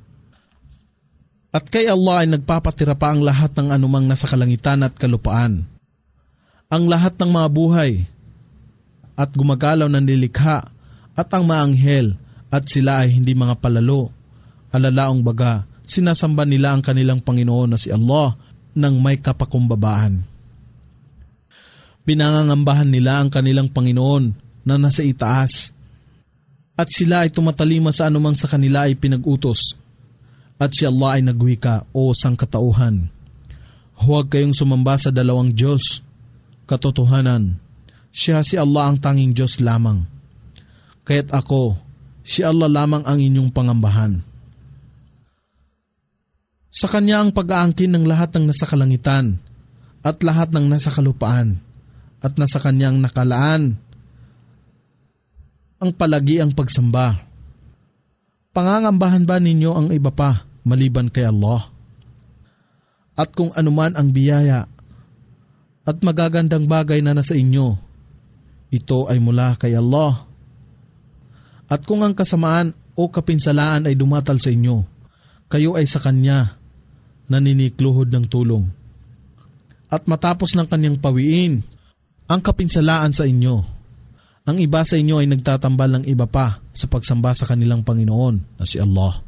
D: At kay Allah ay nagpapatira pa ang lahat ng anumang nasa kalangitan at kalupaan, ang lahat ng mga buhay at gumagalaw na nilikha, at ang mga anghel, at sila ay hindi mga palalo. Alalaong baga, sinasamba nila ang kanilang Panginoon na si Allah ng may kapakumbabaan. Pinangangambahan nila ang kanilang Panginoon na nasa itaas, at sila ay tumatalima sa anumang sa kanila ay pinag-utos. At si Allah ay nagwika, o sangkatauhan, huwag kayong sumamba sa dalawang Diyos. Katotohanan, siya si Allah ang tanging Diyos lamang. Kaya't ako, si Allah lamang ang inyong pangambahan. Sa Kanya ang pag-aangkin ng lahat ng nasa kalangitan at lahat ng nasa kalupaan, at nasa Kanyang nakalaan ang palagi ang pagsamba. Pangangambahan ba ninyo ang iba pa maliban kay Allah? At kung anuman ang biyaya at magagandang bagay na nasa inyo, ito ay mula kay Allah. At kung ang kasamaan o kapinsalaan ay dumatal sa inyo, kayo ay sa Kanya naninikluhod ng tulong. At matapos ng Kanyang pawiin ang kapinsalaan sa inyo, ang iba sa inyo ay nagtatambal ng iba pa sa pagsamba sa kanilang Panginoon na si Allah,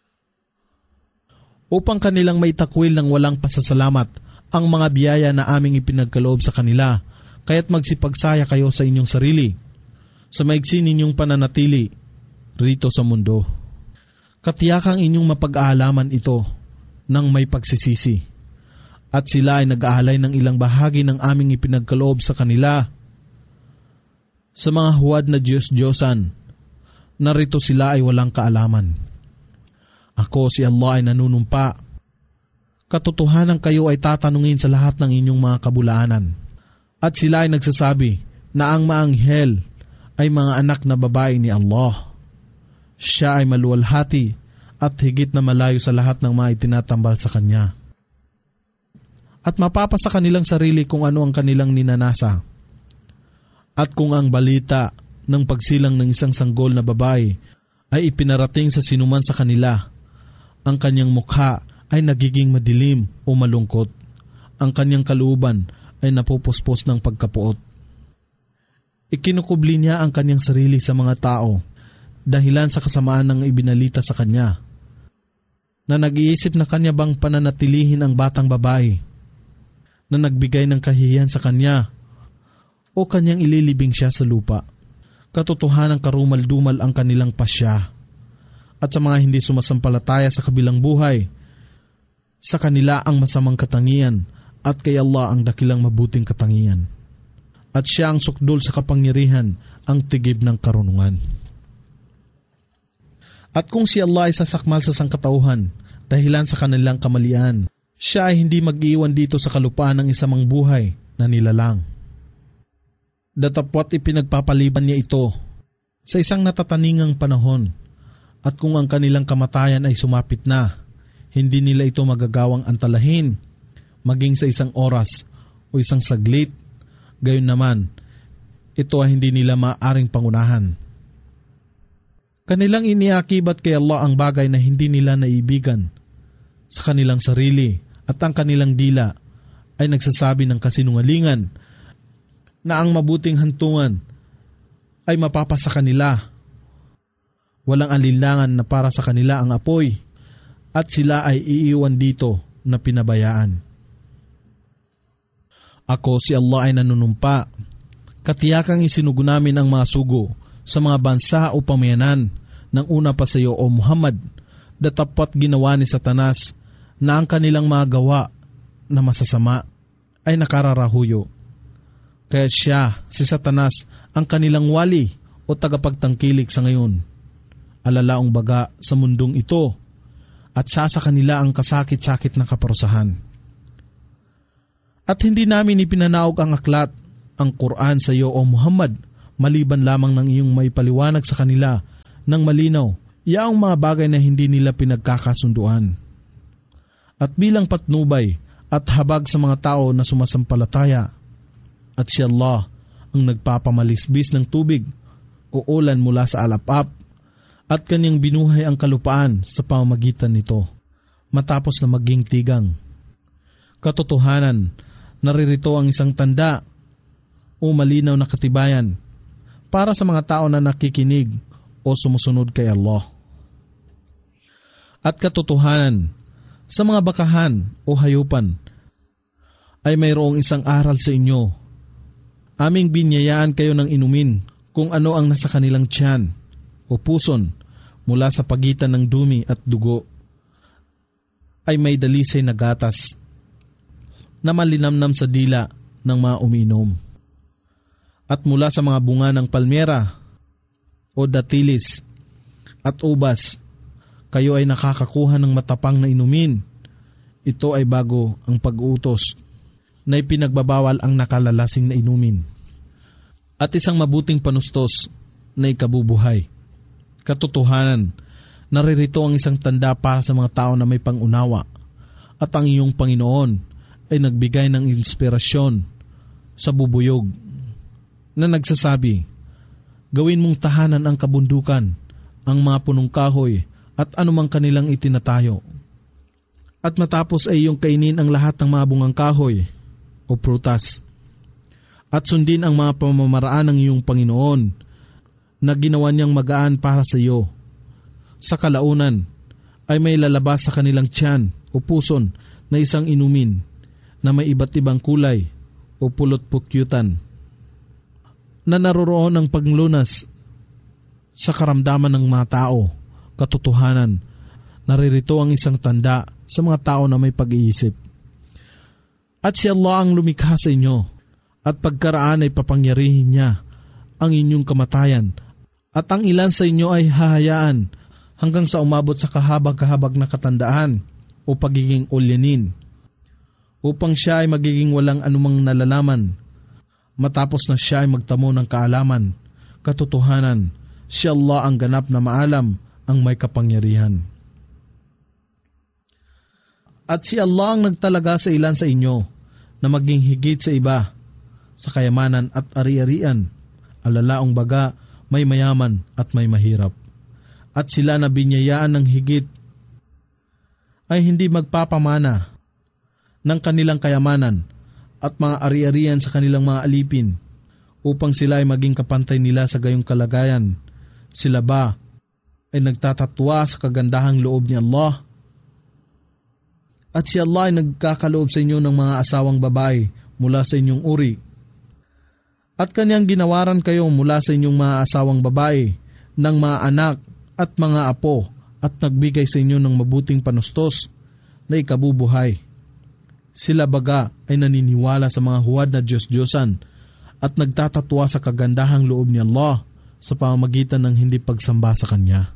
D: upang kanilang maitakwil ng walang pasasalamat ang mga biyaya na aming ipinagkaloob sa kanila. Kaya't magsipagsaya kayo sa inyong sarili sa maigsi ninyong pananatili rito sa mundo. Katiyakang inyong mapag-aalaman ito ng may pagsisisi, at sila ay nag-aalay ng ilang bahagi ng aming ipinagkaloob sa kanila sa mga huwad na Diyos-Diyosan. Narito sila ay walang kaalaman. Ako si Allah ay nanunumpa. Katotohanan kayo ay tatanungin sa lahat ng inyong mga kabulaanan. At sila ay nagsasabi na ang maanghel ay mga anak na babae ni Allah. Siya ay maluwalhati at higit na malayo sa lahat ng mga itinatambal sa Kanya. At mapapasa kanilang sarili kung ano ang kanilang ninanasa. At kung ang balita ng pagsilang ng isang sanggol na babae ay ipinarating sa sinuman sa kanila, ang kanyang mukha ay nagiging madilim o malungkot. Ang kanyang kalooban ay napupuspos ng pagkapuot. Ikinukubli niya ang kanyang sarili sa mga tao dahilan sa kasamaan ng ibinalita sa kanya, na nag-iisip na kanya bang pananatilihin ang batang babae na nagbigay ng kahihiyan sa kanya, o kanyang ililibing siya sa lupa. Katotohanan karumal-dumal ang kanilang pasya. At sa mga hindi sumasampalataya sa kabilang buhay, sa kanila ang masamang katangian, at kay Allah ang dakilang mabuting katangian. At siya ang sukdol sa kapangyarihan, ang tigib ng karunungan. At kung si Allah ay sasakmal sa sangkatauhan, dahilan sa kanilang kamalian, siya ay hindi mag-iwan dito sa kalupaan ng isamang buhay na nilalang. Datapwat ipinagpapaliban niya ito sa isang natataningang panahon, at kung ang kanilang kamatayan ay sumapit na, hindi nila ito magagawang antalahin, maging sa isang oras o isang saglit. Gayon naman, ito ay hindi nila maaaring pangunahan. Kanilang iniakibat kay Allah ang bagay na hindi nila naibigan sa kanilang sarili, at ang kanilang dila ay nagsasabi ng kasinungalingan na ang mabuting hantungan ay mapapasa kanila. Walang alinlangan na para sa kanila ang apoy, at sila ay iiwan dito na pinabayaan. Ako si Allah ay nanunumpa. Katiyakang isinugo namin ang mga sugo sa mga bansa o pamayanan ng una pa sa iyo, O Muhammad, datapwat ginawa ni Satanas na ang kanilang mga gawa na masasama ay nakararahuyo. Kaya siya, si Satanas, ang kanilang wali o tagapagtangkilik sa ngayon. Alalaong baga sa mundong ito, at sasa kanila ang kasakit-sakit na kaparusahan. At hindi namin ipinanaog ang aklat, ang Quran sa iyo o Muhammad, maliban lamang ng iyong may paliwanag sa kanila ng malinaw, yaong mga bagay na hindi nila pinagkakasunduan. At bilang patnubay at habag sa mga tao na sumasampalataya, at si Allah ang nagpapamalisbis ng tubig o ulan mula sa alapap, at kanyang binuhay ang kalupaan sa pamamagitan nito, matapos na maging tigang. Katotohanan, naririto ang isang tanda o malinaw na katibayan para sa mga tao na nakikinig o sumusunod kay Allah. At katotohanan, sa mga bakahan o hayupan ay mayroong isang aral sa inyo. Aming binyayaan kayo ng inumin kung ano ang nasa kanilang tiyan o puson mula sa pagitan ng dumi at dugo, ay may dalisay na gatas na malinamnam sa dila ng mga umiinom. At mula sa mga bunga ng palmera o datilis at ubas, kayo ay nakakakuha ng matapang na inumin. Ito ay bago ang pag-uutos na ipinagbabawal ang nakalalasing na inumin. At isang mabuting panustos na ikabubuhay. Katotohanan, naririto ang isang tanda para sa mga tao na may pangunawa, at ang iyong Panginoon ay nagbigay ng inspirasyon sa bubuyog na nagsasabi, gawin mong tahanan ang kabundukan, ang mga punong kahoy at anumang kanilang itinatayo. At matapos ay iyong kainin ang lahat ng mga bungang kahoy o prutas, at sundin ang mga pamamaraan ng iyong Panginoon na ginawa niyang magaan para sa iyo. Sa kalaunan ay may lalabas sa kanilang tiyan o puson na isang inumin na may iba't ibang kulay o pulot-pukyutan, na naroroon ang paglunas sa karamdaman ng mga tao. Katotohanan, naririto ang isang tanda sa mga tao na may pag-iisip. At si Allah ang lumikha sa inyo, at pagkaraan ay papangyarihin niya ang inyong kamatayan, at ang ilan sa inyo ay hahayaan hanggang sa umabot sa kahabag-kahabag na katandaan o pagiging ulyanin, upang siya ay magiging walang anumang nalalaman, matapos na siya ay magtamo ng kaalaman. Katotohanan, si Allah ang ganap na maalam, ang may kapangyarihan. At si Allah ang nagtalaga sa ilan sa inyo na maging higit sa iba sa kayamanan at ari-arian, alalaong baga, may mayaman at may mahirap. At sila na binyayaan ng higit ay hindi magpapamana ng kanilang kayamanan at mga ari-arian sa kanilang mga alipin, upang sila ay maging kapantay nila sa gayong kalagayan. Sila ba ay nagtatatwa sa kagandahang loob ni Allah? At si Allah ay nagkakaloob sa inyo ng mga asawang babae mula sa inyong uri, at kanyang ginawaran kayo mula sa inyong mga asawang babae ng mga anak at mga apo, at nagbigay sa inyo ng mabuting panustos na ikabubuhay. Sila baga ay naniniwala sa mga huwad na Diyos-Diyosan at nagtatatwa sa kagandahang loob ni Allah sa pamamagitan ng hindi pagsamba sa Kanya.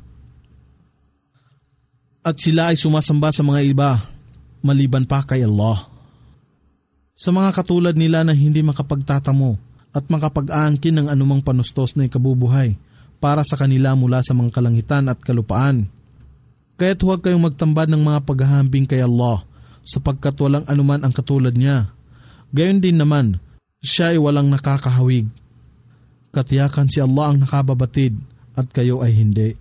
D: At sila ay sumasamba sa mga iba maliban pa kay Allah. Sa mga katulad nila na hindi makapagtatamo at makapag-aangkin ng anumang panustos na ikabubuhay para sa kanila mula sa mga kalangitan at kalupaan. Kaya't huwag kayong magtambad ng mga paghahambing kay Allah, sapagkat walang anuman ang katulad niya. Gayon din naman, siya ay walang nakakahawig. Katiyakan si Allah ang nakababatid at kayo ay hindi.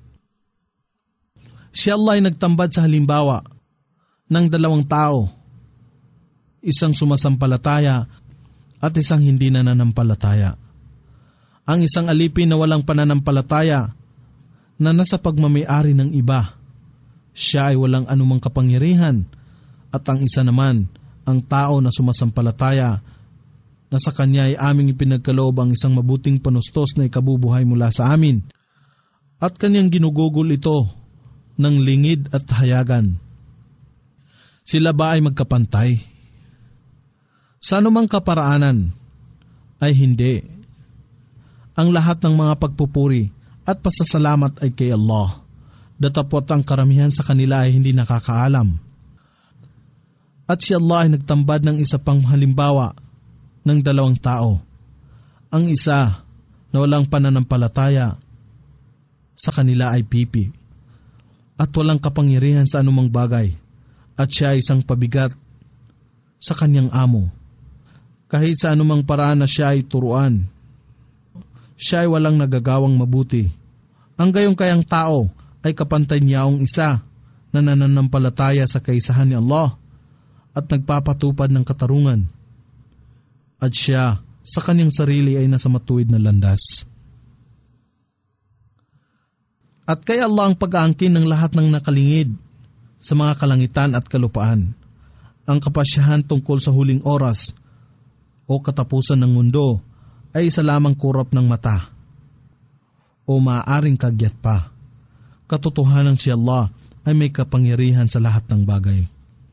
D: Si Allah ay nagtambad sa halimbawa ng dalawang tao, isang sumasampalataya at isang hindi nananampalataya. Ang isang alipin na walang pananampalataya na nasa pagmamay-ari ng iba, siya ay walang anumang kapangyarihan, at ang isa naman, ang tao na sumasampalataya, na sa kanya ay aming ipinagkaloob ang isang mabuting panustos na ikabubuhay mula sa amin, at kanyang ginugugol ito ng lingid at hayagan. Sila ba ay magkapantay? Sa anumang kaparaanan ay hindi. Ang lahat ng mga pagpupuri at pasasalamat ay kay Allah, datapot ang karamihan sa kanila ay hindi nakakaalam. At si Allah ay nagtambad ng isa pang halimbawa ng dalawang tao. Ang isa na walang pananampalataya sa kanila ay pipi at walang kapangyarihan sa anumang bagay, at siya ay isang pabigat sa kanyang amo. Kahit sa anumang paraan na siya ay turuan, siya ay walang nagagawang mabuti. Ang gayong kayang tao ay kapantay niyaong isa na nananampalataya sa kaisahan ni Allah at nagpapatupad ng katarungan, at siya sa kanyang sarili ay nasa matuwid na landas. At kay Allah ang pag-aangkin ng lahat ng nakalingid sa mga kalangitan at kalupaan. Ang kapasyahan tungkol sa huling oras o katapusan ng mundo ay isa lamang kurap ng mata o maaaring kagyat pa. Katotohanan si Allah ay may kapangyarihan sa lahat ng bagay.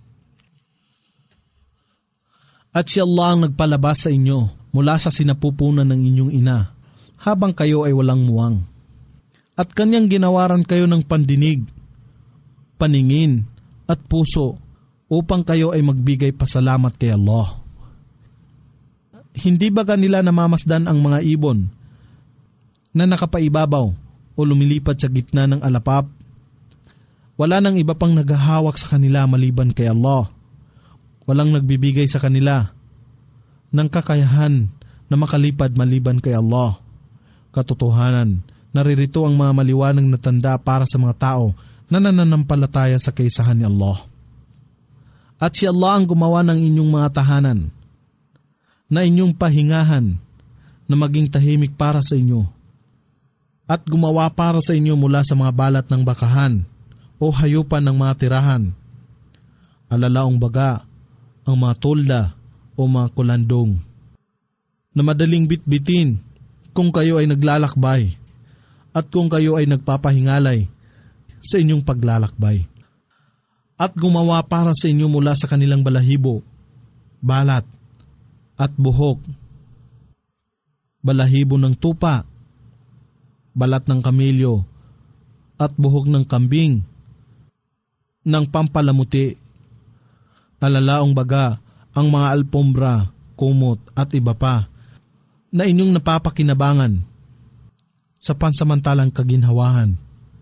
D: At si Allah ang nagpalabas sa inyo mula sa sinapupunan ng inyong ina habang kayo ay walang muwang. At kanyang ginawaran kayo ng pandinig, paningin at puso upang kayo ay magbigay pasalamat kay Allah. Hindi ba kanila namamasdan ang mga ibon na nakapaibabaw o lumilipad sa gitna ng alapap? Wala nang iba pang naghahawak sa kanila maliban kay Allah. Walang nagbibigay sa kanila ng kakayahan na makalipad maliban kay Allah. Katotohanan, naririto ang mga maliwanag na tanda para sa mga tao na nananampalataya sa kaisahan ni Allah. At si Allah ang gumawa ng inyong mga tahanan na inyong pahingahan na maging tahimik para sa inyo, at gumawa para sa inyo mula sa mga balat ng bakahan o hayupan ng mga tirahan, alalaong baga, ang mga tolda o mga kulandong, na madaling bitbitin kung kayo ay naglalakbay at kung kayo ay nagpapahingalay sa inyong paglalakbay. At gumawa para sa inyo mula sa kanilang balahibo, balat at buhok, balahibo ng tupa, balat ng kamilyo at buhok ng kambing, ng pampalamuti, alalaong baga, ang mga alpombra, kumot at iba pa na inyong napapakinabangan sa pansamantalang kaginhawahan.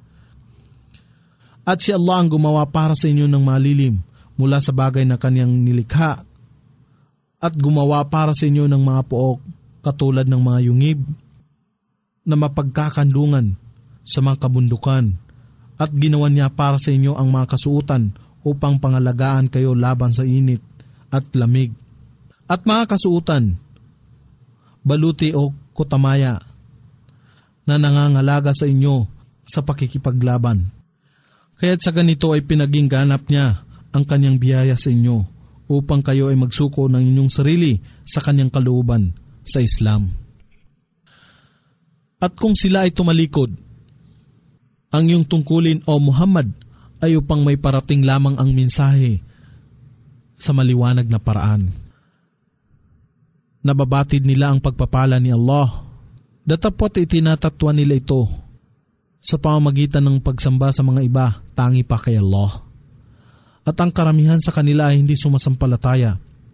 D: At si Allah ang gumawa para sa inyo ng malilim mula sa bagay na kanyang nilikha, at gumawa para sa inyo ng mga pook katulad ng mga yungib na mapagkakandungan sa mga kabundukan, at ginawa niya para sa inyo ang mga kasuutan upang pangalagaan kayo laban sa init at lamig, at mga kasuutan, baluti o kutamaya na nangangalaga sa inyo sa pakikipaglaban. Kaya't sa ganito ay pinaging ganap niya ang kanyang biyaya sa inyo upang kayo ay magsuko ng inyong sarili sa kanyang kalooban sa Islam. At kung sila ay tumalikod, ang iyong tungkulin o Muhammad ay upang may parating lamang ang mensahe sa maliwanag na paraan. Nababatid nila ang pagpapala ni Allah, datapot itinatatwa nila ito sa pamamagitan ng pagsamba sa mga iba, tangi pa kay Allah. At ang karamihan sa kanila ay hindi sumasampalataya.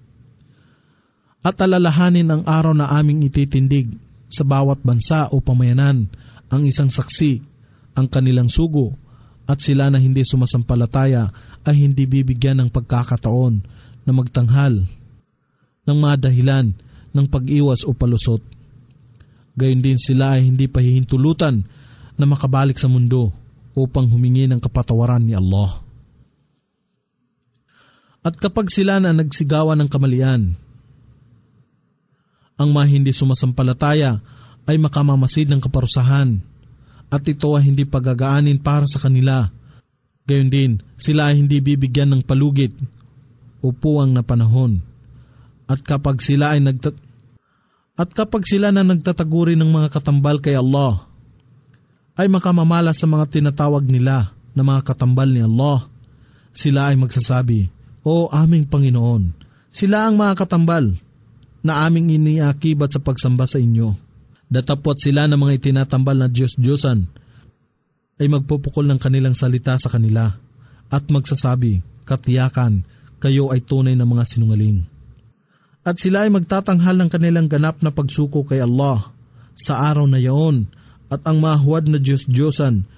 D: At alalahanin ang araw na aming ititindig sa bawat bansa o pamayanan ang isang saksi, ang kanilang sugo, at sila na hindi sumasampalataya ay hindi bibigyan ng pagkakataon na magtanghal ng mga dahilan ng pag-iwas o palusot. Gayon din sila ay hindi pahihintulutan na makabalik sa mundo upang humingi ng kapatawaran ni Allah. At kapag sila na nagsigawan ng kamalian, ang mga hindi sumasampalataya ay makamamasid ng kaparusahan, at ito ay hindi pagagaanin para sa kanila. Gayon din, sila ay hindi bibigyan ng palugit o puwang na panahon. At kapag sila ay nagtat At kapag sila na nagtataguri ng mga katambal kay Allah, ay makamamala sa mga tinatawag nila na mga katambal ni Allah, sila ay magsasabi, O aming Panginoon, sila ang mga katambal na aming iniakibat sa pagsamba sa inyo. Datapot sila ng mga itinatambal na Diyos-Diyosan ay magpupukol ng kanilang salita sa kanila at magsasabi, Katiyakan, kayo ay tunay na mga sinungaling. At sila ay magtatanghal ng kanilang ganap na pagsuko kay Allah sa araw na yaon, at ang mahuwad na Diyos-Diyosan